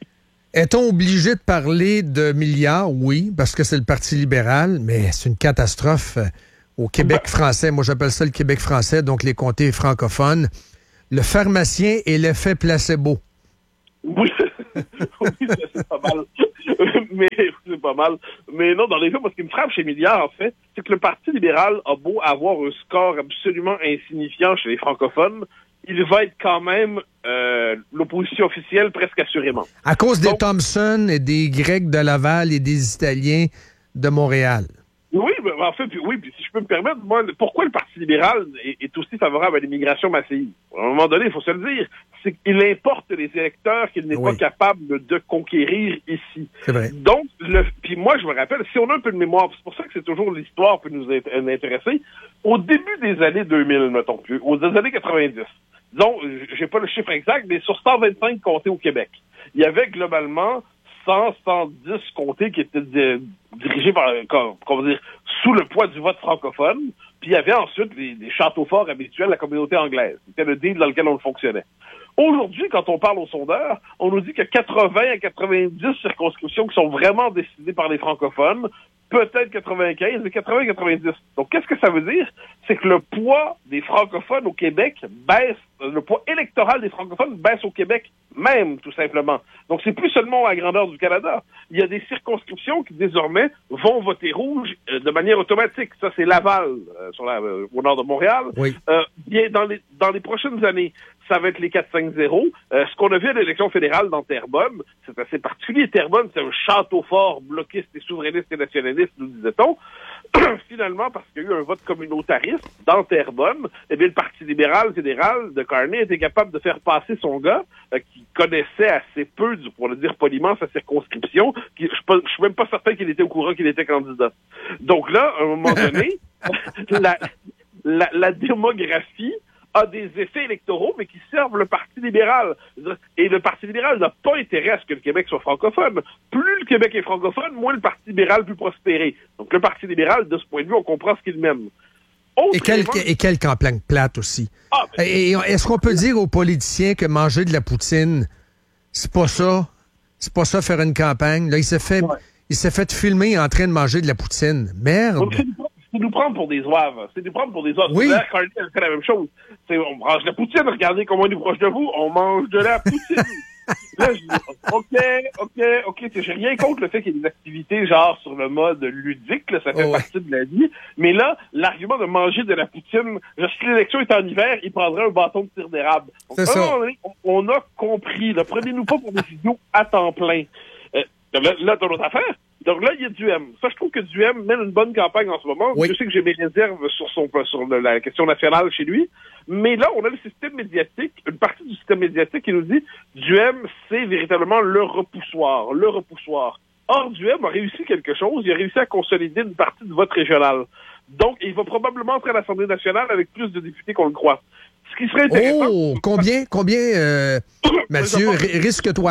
Est-on obligé de parler de milliards? Oui, parce que c'est le Parti libéral, mais c'est une catastrophe au Québec ben, français. Moi, j'appelle ça le Québec français, donc les comtés francophones. Le pharmacien et l'effet placebo. Oui, oui c'est pas mal. Mais c'est pas mal. Mais non, dans les faits, moi, ce qui me frappe chez Milliard, en fait, c'est que le Parti libéral a beau avoir un score absolument insignifiant chez les francophones, il va être quand même euh, l'opposition officielle presque assurément. À cause des Donc, Thompson et des Grecs de Laval et des Italiens de Montréal. Oui, ben, en fait, puis, oui, puis si je peux me permettre, moi, pourquoi le Parti libéral est, est aussi favorable à l'immigration massive? À un moment donné, il faut se le dire, c'est qu'il importe les électeurs qu'il n'est oui. pas capable de conquérir ici. C'est vrai. Donc, le, puis moi, je me rappelle, si on a un peu de mémoire, c'est pour ça que c'est toujours l'histoire qui peut nous intéresser, au début des années deux mille, mettons plus, aux années quatre-vingt-dix, disons, j'ai pas le chiffre exact, mais sur cent vingt-cinq comtés au Québec, il y avait globalement cent, cent dix comtés qui étaient di- dirigés par, comment dire, sous le poids du vote francophone, puis il y avait ensuite les, les châteaux forts habituels de la communauté anglaise. C'était le deal dans lequel on fonctionnait. Aujourd'hui, quand on parle aux sondeurs, on nous dit que quatre-vingts à quatre-vingt-dix circonscriptions qui sont vraiment décidées par les francophones, peut-être quatre-vingt-quinze, mais quatre-vingts à quatre-vingt-dix. Donc, qu'est-ce que ça veut dire? C'est que le poids des francophones au Québec baisse, le poids électoral des francophones baisse au Québec même, tout simplement. Donc, c'est plus seulement à la grandeur du Canada. Il y a des circonscriptions qui, désormais, vont voter rouge euh, de manière automatique. Ça, c'est Laval, euh, sur la, euh, au nord de Montréal. Oui. Euh, bien, dans les, dans les prochaines années, ça va être les quatre cinq zéro. Euh, ce qu'on a vu à l'élection fédérale dans Terrebonne, c'est assez particulier. Terrebonne, c'est un château fort bloquiste et souverainiste et nationaliste, nous disait-on. Finalement, parce qu'il y a eu un vote communautariste dans Terrebonne, eh bien, le Parti libéral fédéral de Carney était capable de faire passer son gars, euh, qui connaissait assez peu, du, pour le dire poliment, sa circonscription. Qui, je ne suis même pas certain qu'il était au courant qu'il était candidat. Donc là, à un moment donné, la, la, la démographie a des effets électoraux, mais qui servent le Parti libéral. Et le Parti libéral n'a pas intérêt à ce que le Québec soit francophone. Plus le Québec est francophone, moins le Parti libéral peut prospérer. Donc le Parti libéral, de ce point de vue, on comprend ce qu'il mène. Et quelle, et quelle campagne plate aussi. Ah, ben, et est-ce qu'on peut dire aux politiciens que manger de la poutine, c'est pas ça? C'est pas ça faire une campagne? Là, il s'est fait, ouais. il s'est fait filmer en train de manger de la poutine. Merde! Donc, c'est nous prendre pour des oives. C'est nous prendre pour des oives. Oui. Là, Carney a fait la même chose. C'est, on mange de la poutine. Regardez comment on est proche de vous. On mange de la poutine. Là, je dis, OK, OK, OK. J'ai rien contre le fait qu'il y ait des activités genre sur le mode ludique. Là, ça fait oh, partie ouais. de la vie. Mais là, l'argument de manger de la poutine, si l'élection est en hiver, il prendrait un bâton de tir d'érable. Donc, c'est ça. On, on a compris. Là, prenez-nous pas pour des idiots à temps plein. Euh, là, là, t'as l'autre affaire. Donc là, il y a Duhem. Ça, je trouve que Duhem mène une bonne campagne en ce moment. Oui. Je sais que j'ai mes réserves sur son sur le, la question nationale chez lui. Mais là, on a le système médiatique, une partie du système médiatique qui nous dit Duhem, c'est véritablement le repoussoir, le repoussoir. Or, Duhem a réussi quelque chose. Il a réussi à consolider une partie du vote régional. Donc, il va probablement entrer à l'Assemblée nationale avec plus de députés qu'on le croit. Ce qui serait intéressant... Oh! Combien, combien, euh, Mathieu, risque-toi?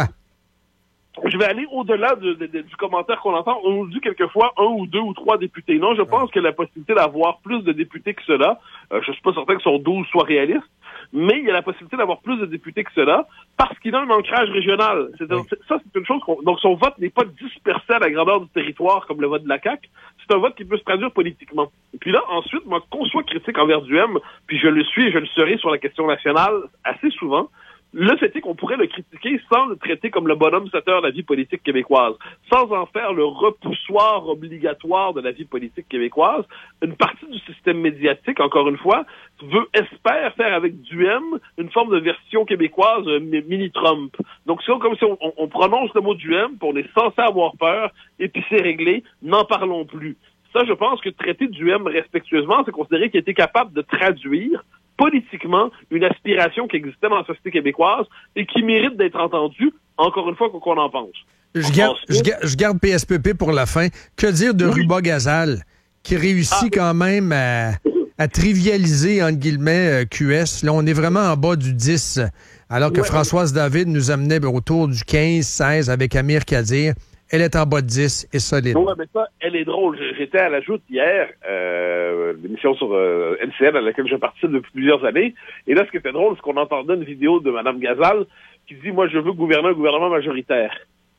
Je vais aller au-delà de, de, de, du commentaire qu'on entend. On nous dit quelquefois un ou deux ou trois députés. Non, je pense qu'il y a la possibilité d'avoir plus de députés que cela. Euh, je suis pas certain que son douze soit réaliste, mais il y a la possibilité d'avoir plus de députés que cela parce qu'il a un ancrage régional. C'est, oui. c'est, ça, c'est une chose. Qu'on, donc, son vote n'est pas dispersé à la grandeur du territoire comme le vote de la C A Q. C'est un vote qui peut se traduire politiquement. Et puis là, ensuite, moi, qu'on soit critique envers Duhem, puis je le suis et je le serai sur la question nationale assez souvent, Le fait est qu'on pourrait le critiquer sans le traiter comme le bonhomme sauteur de la vie politique québécoise, sans en faire le repoussoir obligatoire de la vie politique québécoise. Une partie du système médiatique, encore une fois, veut, espère faire avec Duhem une forme de version québécoise euh, mini-Trump. Donc c'est comme si on, on, on prononce le mot Duhem, puis on est censé avoir peur, et puis c'est réglé, n'en parlons plus. Ça, je pense que traiter Duhem respectueusement, c'est considérer qu'il était capable de traduire politiquement une aspiration qui existait dans la société québécoise et qui mérite d'être entendue, encore une fois, qu'on en pense. Je garde, je, garde, je garde P S P P pour la fin. Que dire de oui. Ruba Gazal, qui réussit ah, quand même à, à trivialiser, entre guillemets, Q S. Là, on est vraiment en bas du dix, alors que ouais, Françoise ouais. David nous amenait autour du quinze seize avec Amir Kadir. Elle est en bas de dix et solide. Oui, mais ça, elle est drôle. J'étais à la Joute hier, euh, l'émission sur euh, N C N à laquelle je participe depuis plusieurs années. Et là, ce qui était drôle, c'est qu'on entendait une vidéo de Mme Gazal qui dit « Moi, je veux gouverner un gouvernement majoritaire ».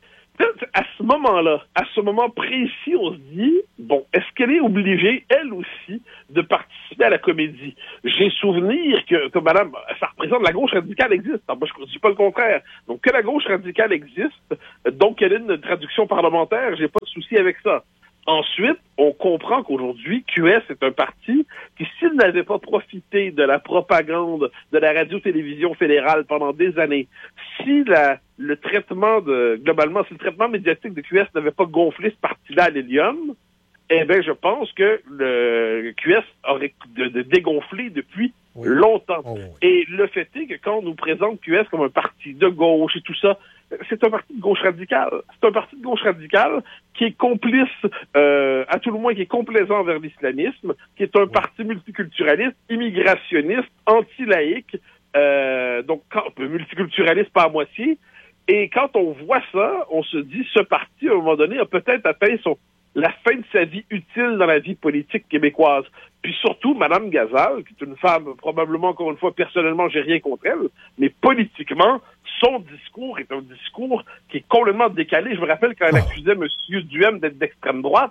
À ce moment-là, à ce moment précis, on se dit, bon, est-ce qu'elle est obligée, elle aussi, de participer à la comédie? J'ai souvenir que, que madame, ça représente la gauche radicale existe. Moi, je ne dis pas le contraire. Donc, que la gauche radicale existe, donc qu'elle ait une traduction parlementaire, j'ai pas de souci avec ça. Ensuite, on comprend qu'aujourd'hui, Q S est un parti qui, s'il n'avait pas profité de la propagande de la radio-télévision fédérale pendant des années, si la, le traitement de, globalement, si le traitement médiatique de Q S n'avait pas gonflé ce parti-là à l'hélium, eh bien, je pense que le Q S aurait de, de dégonflé depuis oui. longtemps. Oh, oui. Et le fait est que quand on nous présente Q S comme un parti de gauche et tout ça, c'est un parti de gauche radicale. C'est un parti de gauche radicale qui est complice, euh, à tout le moins qui est complaisant envers l'islamisme, qui est un oui. parti multiculturaliste, immigrationniste, anti-laïque, euh, donc quand, multiculturaliste pas à moitié. Et quand on voit ça, on se dit, ce parti, à un moment donné, a peut-être atteint son la fin de sa vie utile dans la vie politique québécoise. Puis surtout, Mme Gazal, qui est une femme, probablement, encore une fois, personnellement, j'ai rien contre elle, mais politiquement, son discours est un discours qui est complètement décalé. Je me rappelle quand elle accusait M. Duhem d'être d'extrême droite.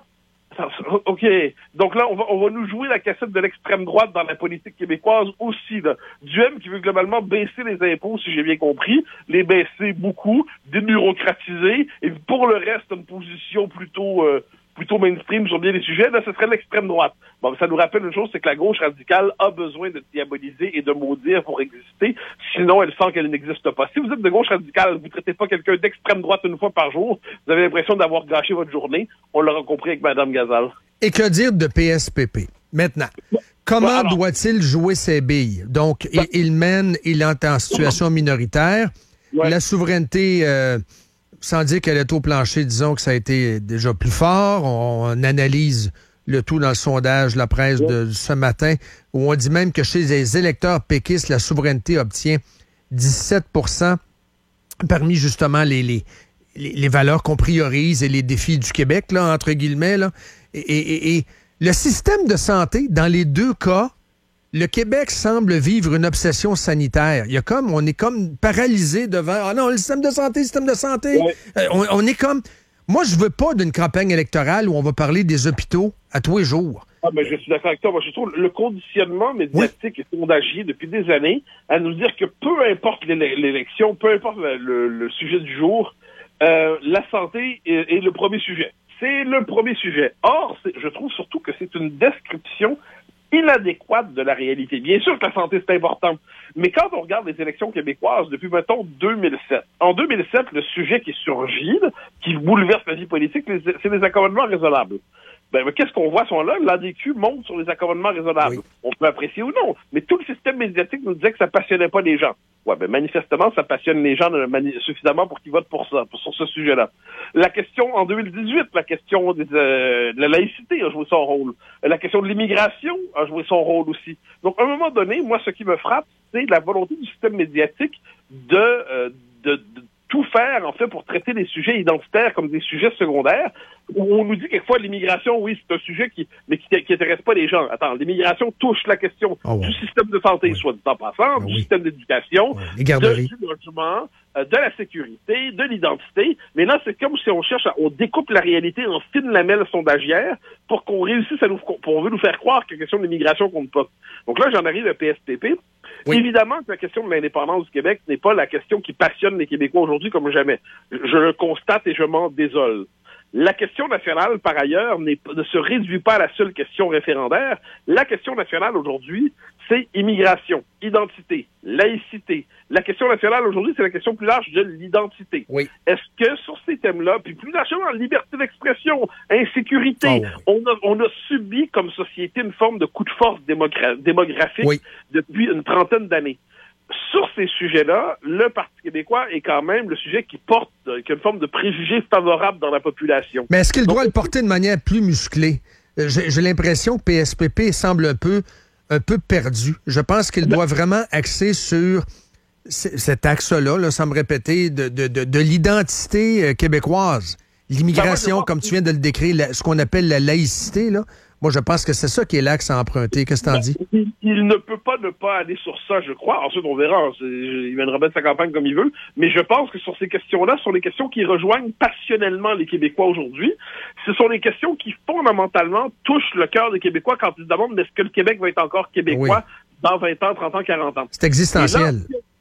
OK. Donc là, on va, on va nous jouer la cassette de l'extrême droite dans la politique québécoise aussi. Là. Duhem qui veut globalement baisser les impôts, si j'ai bien compris, les baisser beaucoup, débureaucratiser, et pour le reste, une position plutôt... Euh, plutôt mainstream sur bien des sujets, là, ce serait l'extrême droite. Bon, ça nous rappelle une chose, c'est que la gauche radicale a besoin de diaboliser et de maudire pour exister, sinon elle sent qu'elle n'existe pas. Si vous êtes de gauche radicale, vous ne traitez pas quelqu'un d'extrême droite une fois par jour, vous avez l'impression d'avoir gâché votre journée. On l'aura compris avec Mme Gazal. Et que dire de P S P P? Maintenant, comment alors, doit-il jouer ses billes? Donc, ben, il, il mène, il est en situation minoritaire. Ouais. La souveraineté... Euh, sans dire qu'elle est au plancher, disons que ça a été déjà plus fort. On, on analyse le tout dans le sondage La Presse de ce matin, où on dit même que chez les électeurs péquistes, la souveraineté obtient dix-sept pour cent parmi justement les, les, les, les valeurs qu'on priorise et les défis du Québec, là, entre guillemets. Là. Et, et, et le système de santé, dans les deux cas, le Québec semble vivre une obsession sanitaire. Il y a comme, on est comme paralysé devant, ah non, le système de santé, le système de santé. Ouais. Euh, on, on est comme, moi, je veux pas d'une campagne électorale où on va parler des hôpitaux à tous les jours. Ah, ben, je suis d'accord avec toi. Moi, je trouve le conditionnement médiatique oui. et sondagier depuis des années à nous dire que peu importe l'élection, peu importe le, le, le sujet du jour, euh, la santé est, est le premier sujet. C'est le premier sujet. Or, je trouve surtout que c'est une description inadéquate de la réalité. Bien sûr que la santé, c'est important, mais quand on regarde les élections québécoises depuis, mettons, deux mille sept, en deux mille sept, le sujet qui surgit, qui bouleverse la vie politique, c'est les accommodements raisonnables. Ben, mais qu'est-ce qu'on voit à ce moment-là? L'A D Q monte sur les accommodements raisonnables. Oui. On peut apprécier ou non, mais tout le système médiatique nous disait que ça passionnait pas les gens. Ouais, ben manifestement, ça passionne les gens suffisamment pour qu'ils votent pour ça, pour, sur ce sujet-là. La question, en deux mille dix-huit, la question des, euh, de la laïcité a joué son rôle. La question de l'immigration a joué son rôle aussi. Donc, à un moment donné, moi, ce qui me frappe, c'est la volonté du système médiatique de, euh, de, de tout faire, en fait, pour traiter les sujets identitaires comme des sujets secondaires, On nous dit quelquefois l'immigration, oui, c'est un sujet qui, mais qui, qui intéresse pas les gens. Attends, l'immigration touche la question oh, ouais. du système de santé, oui. soit dit en passant, oh, du oui. système d'éducation, ouais. de, du logement, euh, de la sécurité, de l'identité. Mais là, c'est comme si on cherche, à, on découpe la réalité en fines lamelles sondagières pour qu'on réussisse à nous, pour on veut nous faire croire que la question de l'immigration compte pas. Donc là, j'en arrive à P S P P. Oui. Évidemment que la question de l'indépendance du Québec n'est pas la question qui passionne les Québécois aujourd'hui comme jamais. Je, je le constate et je m'en désole. La question nationale, par ailleurs, n'est, ne se réduit pas à la seule question référendaire. La question nationale aujourd'hui, c'est immigration, identité, laïcité. La question nationale aujourd'hui, c'est la question plus large de l'identité. Oui. Est-ce que sur ces thèmes-là, puis plus largement, liberté d'expression, insécurité, oh, oui. on, a, on a subi comme société une forme de coup de force démogra- démographique oui. depuis une trentaine d'années. Sur ces sujets-là, le Parti québécois est quand même le sujet qui porte, qui a une forme de préjugé favorable dans la population. Mais est-ce qu'il Donc, doit le porter de manière plus musclée? J'ai, j'ai l'impression que P S P P semble un peu, un peu perdu. Je pense qu'il doit vraiment axer sur c- cet axe-là, là, sans me répéter, de, de, de, de l'identité québécoise. L'immigration, ben moi, comme tu viens de le décrire, la, ce qu'on appelle la laïcité, là. Moi, je pense que c'est ça qui est l'axe à emprunter. Qu'est-ce que t'en dis? Il, il ne peut pas ne pas aller sur ça, je crois. Ensuite, on verra. C'est, il viendra mettre sa campagne comme il veut. Mais je pense que sur ces questions-là, ce sont les questions qui rejoignent passionnellement les Québécois aujourd'hui. Ce sont les questions qui, fondamentalement, touchent le cœur des Québécois quand ils se demandent est-ce que le Québec va être encore québécois oui. dans vingt ans, trente ans, quarante ans. C'est existentiel.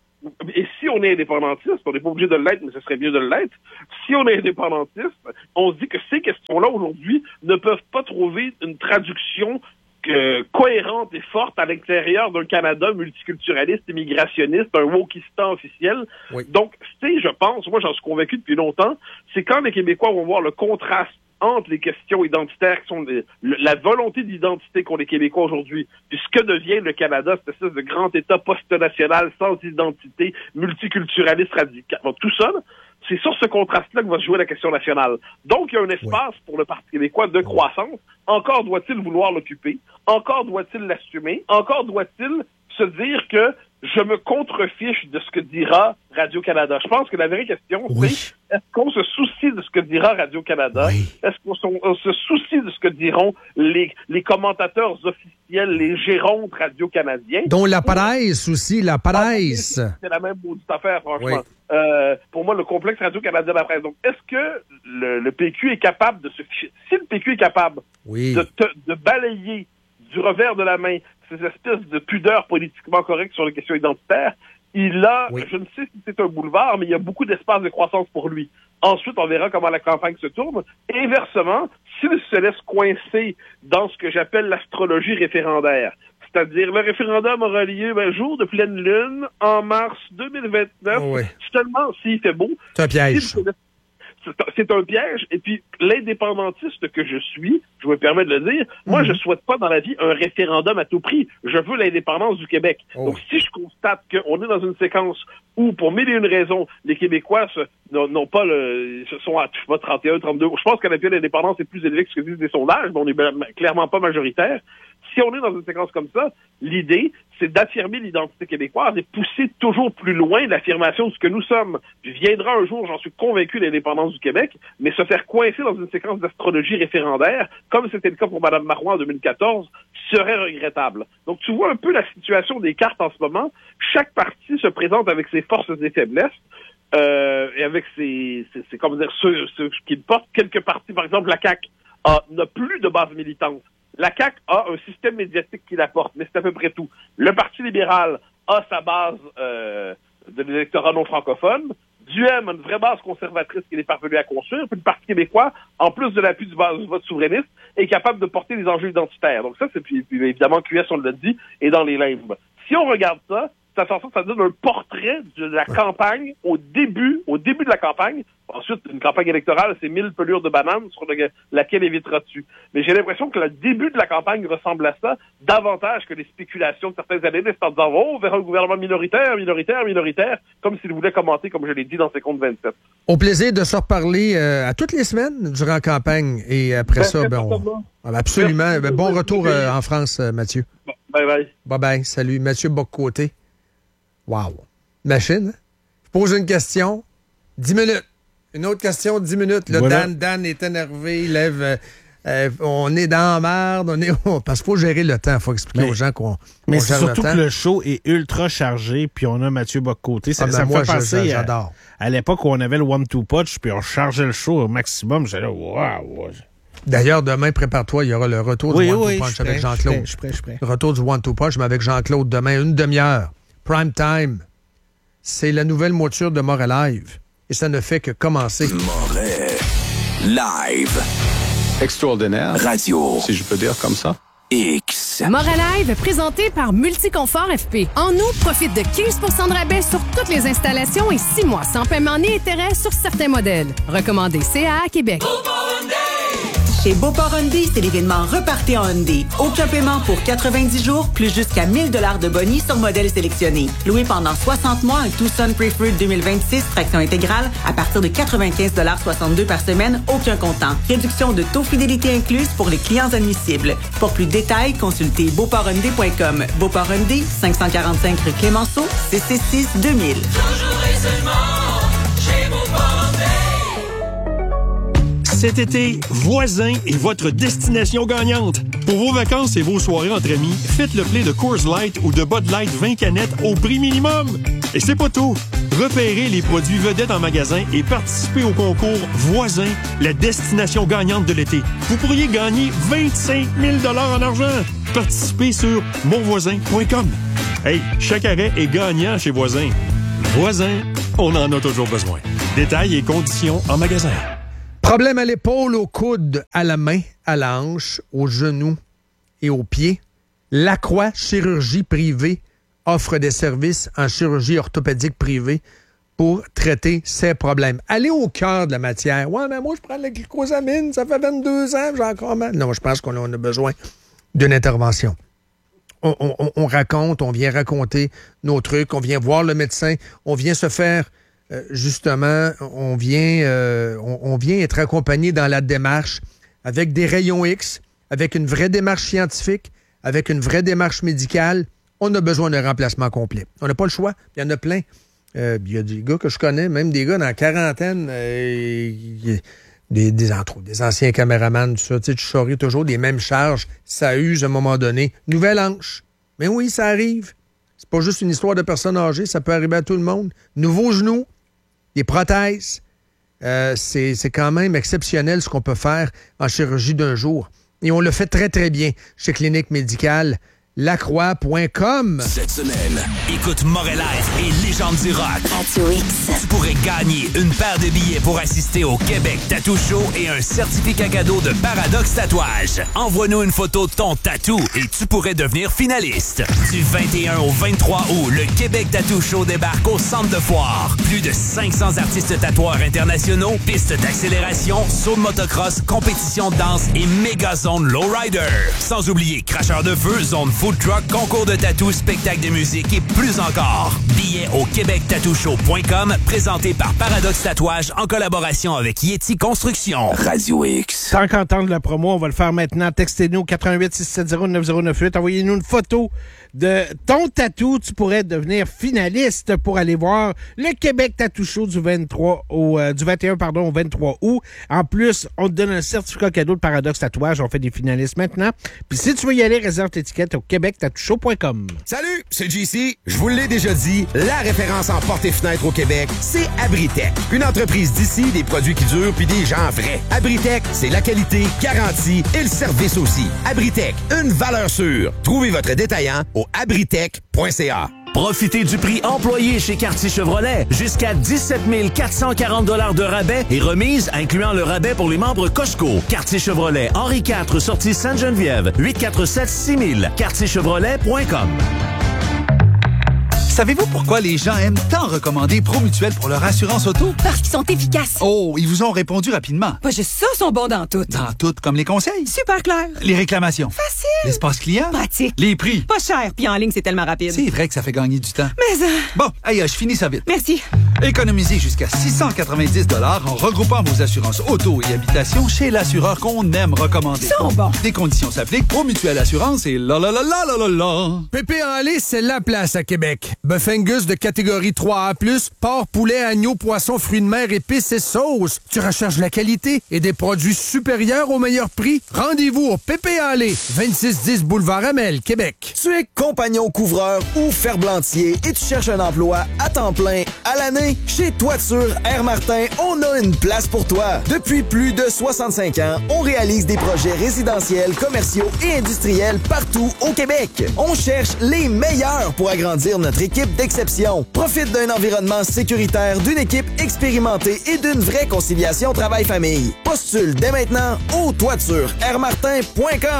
Et si on est indépendantiste, on n'est pas obligé de l'être, mais ce serait mieux de l'être, si on est indépendantiste, on se dit que ces questions-là, aujourd'hui, ne peuvent pas trouver une traduction euh, cohérente et forte à l'intérieur d'un Canada multiculturaliste, immigrationniste, un wokistan officiel. Oui. Donc, c'est, je pense, moi j'en suis convaincu depuis longtemps, c'est quand les Québécois vont voir le contraste entre les questions identitaires qui sont les, le, la volonté d'identité qu'ont les Québécois aujourd'hui, puis ce que devient le Canada, cette espèce de grand État post-national sans identité, multiculturaliste radical. Donc, tout ça, là, c'est sur ce contraste-là que va se jouer la question nationale. Donc, il y a un espace oui. pour le Parti québécois de croissance. Encore doit-il vouloir l'occuper? Encore doit-il l'assumer? Encore doit-il se dire que je me contrefiche de ce que dira Radio-Canada. Je pense que la vraie question, oui. c'est est-ce qu'on se soucie de ce que dira Radio-Canada? Oui. Est-ce qu'on on se soucie de ce que diront les, les commentateurs officiels, les gérants radio-canadiens? Dont la presse aussi, la presse. Ah, c'est la même maudite affaire, franchement. Oui. Euh, pour moi, le complexe Radio-Canada de la presse. Donc, est-ce que le, le P Q est capable de se ficher? Si le P Q est capable oui. de, te, de balayer du revers de la main ces espèces de pudeurs politiquement correctes sur les questions identitaires, il a, oui. je ne sais si c'est un boulevard, mais il y a beaucoup d'espace de croissance pour lui. Ensuite, on verra comment la campagne se tourne. Inversement, s'il se laisse coincer dans ce que j'appelle l'astrologie référendaire, c'est-à-dire le référendum aura lieu un jour de pleine lune en mars deux mille vingt-neuf, oh oui. seulement s'il fait beau. C'est un piège. C'est un piège. Et puis, l'indépendantiste que je suis, je me permets de le dire, mmh. moi, je souhaite pas dans la vie un référendum à tout prix. Je veux l'indépendance du Québec. Oh. Donc, si je constate qu'on est dans une séquence où, pour mille et une raisons, les Québécois se, n'ont, n'ont pas le, se sont à, je sais pas, trente et un, trente-deux, je pense que la d'indépendance est plus élevée que ce que disent les sondages, mais on est clairement pas majoritaire. Si on est dans une séquence comme ça, l'idée, c'est d'affirmer l'identité québécoise et pousser toujours plus loin l'affirmation de ce que nous sommes. Puis viendra un jour, j'en suis convaincu, l'indépendance du Québec, mais se faire coincer dans une séquence d'astrologie référendaire, comme c'était le cas pour Mme Marois en deux mille quatorze, serait regrettable. Donc tu vois un peu la situation des cartes en ce moment. Chaque parti se présente avec ses forces et faiblesses. Euh, et avec ses, ses, ses comment dire, ceux, ceux qui portent quelques partis, par exemple la C A Q a, n'a plus de base militante. La C A Q a un système médiatique qui la porte, mais c'est à peu près tout. Le Parti libéral a sa base euh, de l'électorat non francophone. D U M a une vraie base conservatrice qu'il est parvenu à construire. Puis le Parti québécois, en plus de l'appui du, base, du vote souverainiste, est capable de porter les enjeux identitaires. Donc ça, c'est puis, puis évidemment Q S, on l'a dit, est dans les limbes. Si on regarde ça, ça, ça, ça donne un portrait de la campagne au début, au début de la campagne. Ensuite, une campagne électorale, c'est mille pelures de bananes sur le, laquelle évitera-tu. Mais j'ai l'impression que le début de la campagne ressemble à ça, davantage que les spéculations de certains analystes en disant « Oh, on verra un gouvernement minoritaire, minoritaire, minoritaire », comme s'ils voulaient commenter, comme je l'ai dit dans ses comptes vingt-sept. Au plaisir de se reparler euh, à toutes les semaines durant la campagne. Et après ben, ça, ben, on... absolument. Ben, bon retour euh, en France, euh, Mathieu. Bon, bye bye. Bye bye. Salut. Mathieu Boccoté. Wow. Machine. Je pose une question. dix minutes. Une autre question, dix minutes. Là, Voilà. Dan, Dan est énervé, il lève... euh, euh, on est dans la merde, on est... parce qu'il faut gérer le temps, il faut expliquer Mais, aux gens qu'on mais on c'est gère surtout le temps. que le show est ultra chargé, puis on a Mathieu Bock-Côté. Ça, Ah, ben ça me moi, fait je- penser à, j'adore. à l'époque où on avait le one-two punch, puis on chargeait le show au maximum. J'étais là, waouh! D'ailleurs, demain, prépare-toi, il y aura le retour Oui, du One oui, Two je suis Punch avec prêt, Jean-Claude. je suis prêt, je suis prêt, je suis Le retour du One Two Punch, mais avec Jean-Claude demain, une demi-heure. Prime time. C'est la nouvelle mouture de Moret Live. Et ça ne fait que commencer. Moret Live. Extraordinaire. Radio. Si je peux dire comme ça. X. Moret Live, présenté par Multiconfort F P. En août, profite de quinze pour cent de rabais sur toutes les installations et six mois sans paiement ni intérêt sur certains modèles. Recommandé C A A Québec. Chez Beauport Hyundai, c'est l'événement Repartez en Hyundai. Aucun paiement pour quatre-vingt-dix jours, plus jusqu'à mille dollars de bonus sur modèle sélectionné. Loué pendant soixante mois, un Tucson Preferred deux mille vingt-six, traction intégrale, à partir de quatre-vingt-quinze soixante-deux par semaine, aucun comptant. Réduction de taux fidélité incluse pour les clients admissibles. Pour plus de détails, consultez beauport hyundai point com. Beauport Hyundai, cinq cent quarante-cinq rue Clémenceau, six six six deux mille. Toujours et seulement chez Beauport Hyundai. Cet été, Voisin est votre destination gagnante. Pour vos vacances et vos soirées entre amis, faites le play de Coors Light ou de Bud Light vingt canettes au prix minimum. Et c'est pas tout. Repérez les produits vedettes en magasin et participez au concours Voisin, la destination gagnante de l'été. Vous pourriez gagner vingt-cinq mille dollars en argent. Participez sur mon voisin point com. Hey, chaque arrêt est gagnant chez Voisin. Voisin, on en a toujours besoin. Détails et conditions en magasin. Problème à l'épaule, au coude, à la main, à la hanche, au genou et aux pieds. Lacroix Chirurgie Privée offre des services en chirurgie orthopédique privée pour traiter ces problèmes. Allez au cœur de la matière. Ouais, mais moi, je prends la glycosamine, ça fait vingt-deux ans, j'ai encore mal. Non, je pense qu'on a besoin d'une intervention. On, on, on raconte, on vient raconter nos trucs, on vient voir le médecin, on vient se faire... Euh, justement, on vient, euh, on, on vient être accompagné dans la démarche avec des rayons X, avec une vraie démarche scientifique, avec une vraie démarche médicale. On a besoin d'un remplacement complet. On n'a pas le choix. Il y en a plein. Euh, il y a des gars que je connais, même des gars dans la quarantaine, euh, des, des, entre, des anciens caméramans, tout ça. Tu sais, tu charries toujours des mêmes charges. Ça use à un moment donné. Nouvelle hanche. Mais oui, ça arrive. C'est pas juste une histoire de personnes âgées. Ça peut arriver à tout le monde. Nouveaux genoux. Des prothèses, euh, c'est, c'est quand même exceptionnel ce qu'on peut faire en chirurgie d'un jour. Et on le fait très, très bien chez Clinique Médicale lacroix point com. Cette semaine, écoute Moret Live et Légende du rock. Radio X. Tu pourrais gagner une paire de billets pour assister au Québec Tattoo Show et un certificat cadeau de Paradoxe Tatouage. Envoie-nous une photo de ton tatou et tu pourrais devenir finaliste. Du vingt et un au vingt-trois août, le Québec Tattoo Show débarque au Centre de Foire. Plus de cinq cents artistes tatoueurs internationaux, pistes d'accélération, saut de motocross, compétition de danse et méga zone lowrider. Sans oublier cracheur de feu, zone food truck, concours de tatou, spectacle de musique et plus encore. Billets au québec tattoo show point com, présenté par Paradoxe Tatouage en collaboration avec Yeti Construction. Radio X. Sans qu'entendre la promo, on va le faire maintenant. Textez-nous quatre un huit, six sept zéro, neuf zéro neuf huit. Envoyez-nous une photo de ton tatou. Tu pourrais devenir finaliste pour aller voir le Québec Tattoo Show du vingt-trois au, euh, du vingt et un pardon, au vingt-trois août. En plus, on te donne un certificat cadeau de Paradoxe Tatouage. On fait des finalistes maintenant. Puis si tu veux y aller, réserve l'étiquette au québec tattoo show point com. Salut, c'est J C. Je vous l'ai déjà dit, la référence en portes et fenêtres au Québec, c'est Abritech. Une entreprise d'ici, des produits qui durent puis des gens vrais. Abritech, c'est la qualité, garantie et le service aussi. Abritech, une valeur sûre. Trouvez votre détaillant au abritech point c a. Profitez du prix employé chez Quartier Chevrolet. Jusqu'à dix-sept mille quatre cent quarante dollars de rabais et remise, incluant le rabais pour les membres Costco. Quartier Chevrolet, Henri quatre, sortie Sainte-Geneviève, huit quatre sept six mille, quartier chevrolet point com. Savez-vous pourquoi les gens aiment tant recommander Promutuel pour leur assurance auto? Parce qu'ils sont efficaces. Oh, ils vous ont répondu rapidement. Pas juste ça, sont bons dans tout. Dans tout, comme les conseils. Super clair. Les réclamations. Facile. L'espace client. Pratique. Les prix. Pas cher, puis en ligne, c'est tellement rapide. C'est vrai que ça fait gagner du temps. Mais euh... Bon, aïe, je finis ça vite. Merci. Économisez jusqu'à six cent quatre-vingt-dix dollars en regroupant vos assurances auto et habitation chez l'assureur qu'on aime recommander. Ils sont bons. Des conditions s'appliquent. Promutuel Assurance et la la la la la la la. Pépé en lait, c'est la place à Québec. Bœuf Angus de catégorie trois A plus, porc, poulet, agneau, poisson, fruits de mer, épices et sauces. Tu recherches la qualité et des produits supérieurs au meilleur prix? Rendez-vous au Pépé Allé, vingt-six dix boulevard Amel, Québec. Tu es compagnon couvreur ou ferblantier et tu cherches un emploi à temps plein à l'année? Chez Toiture Air Martin, on a une place pour toi. Depuis plus de soixante-cinq ans, on réalise des projets résidentiels, commerciaux et industriels partout au Québec. On cherche les meilleurs pour agrandir notre équipe d'exception. Profite d'un environnement sécuritaire, d'une équipe expérimentée et d'une vraie conciliation travail-famille. Postule dès maintenant au toiture air martin point com.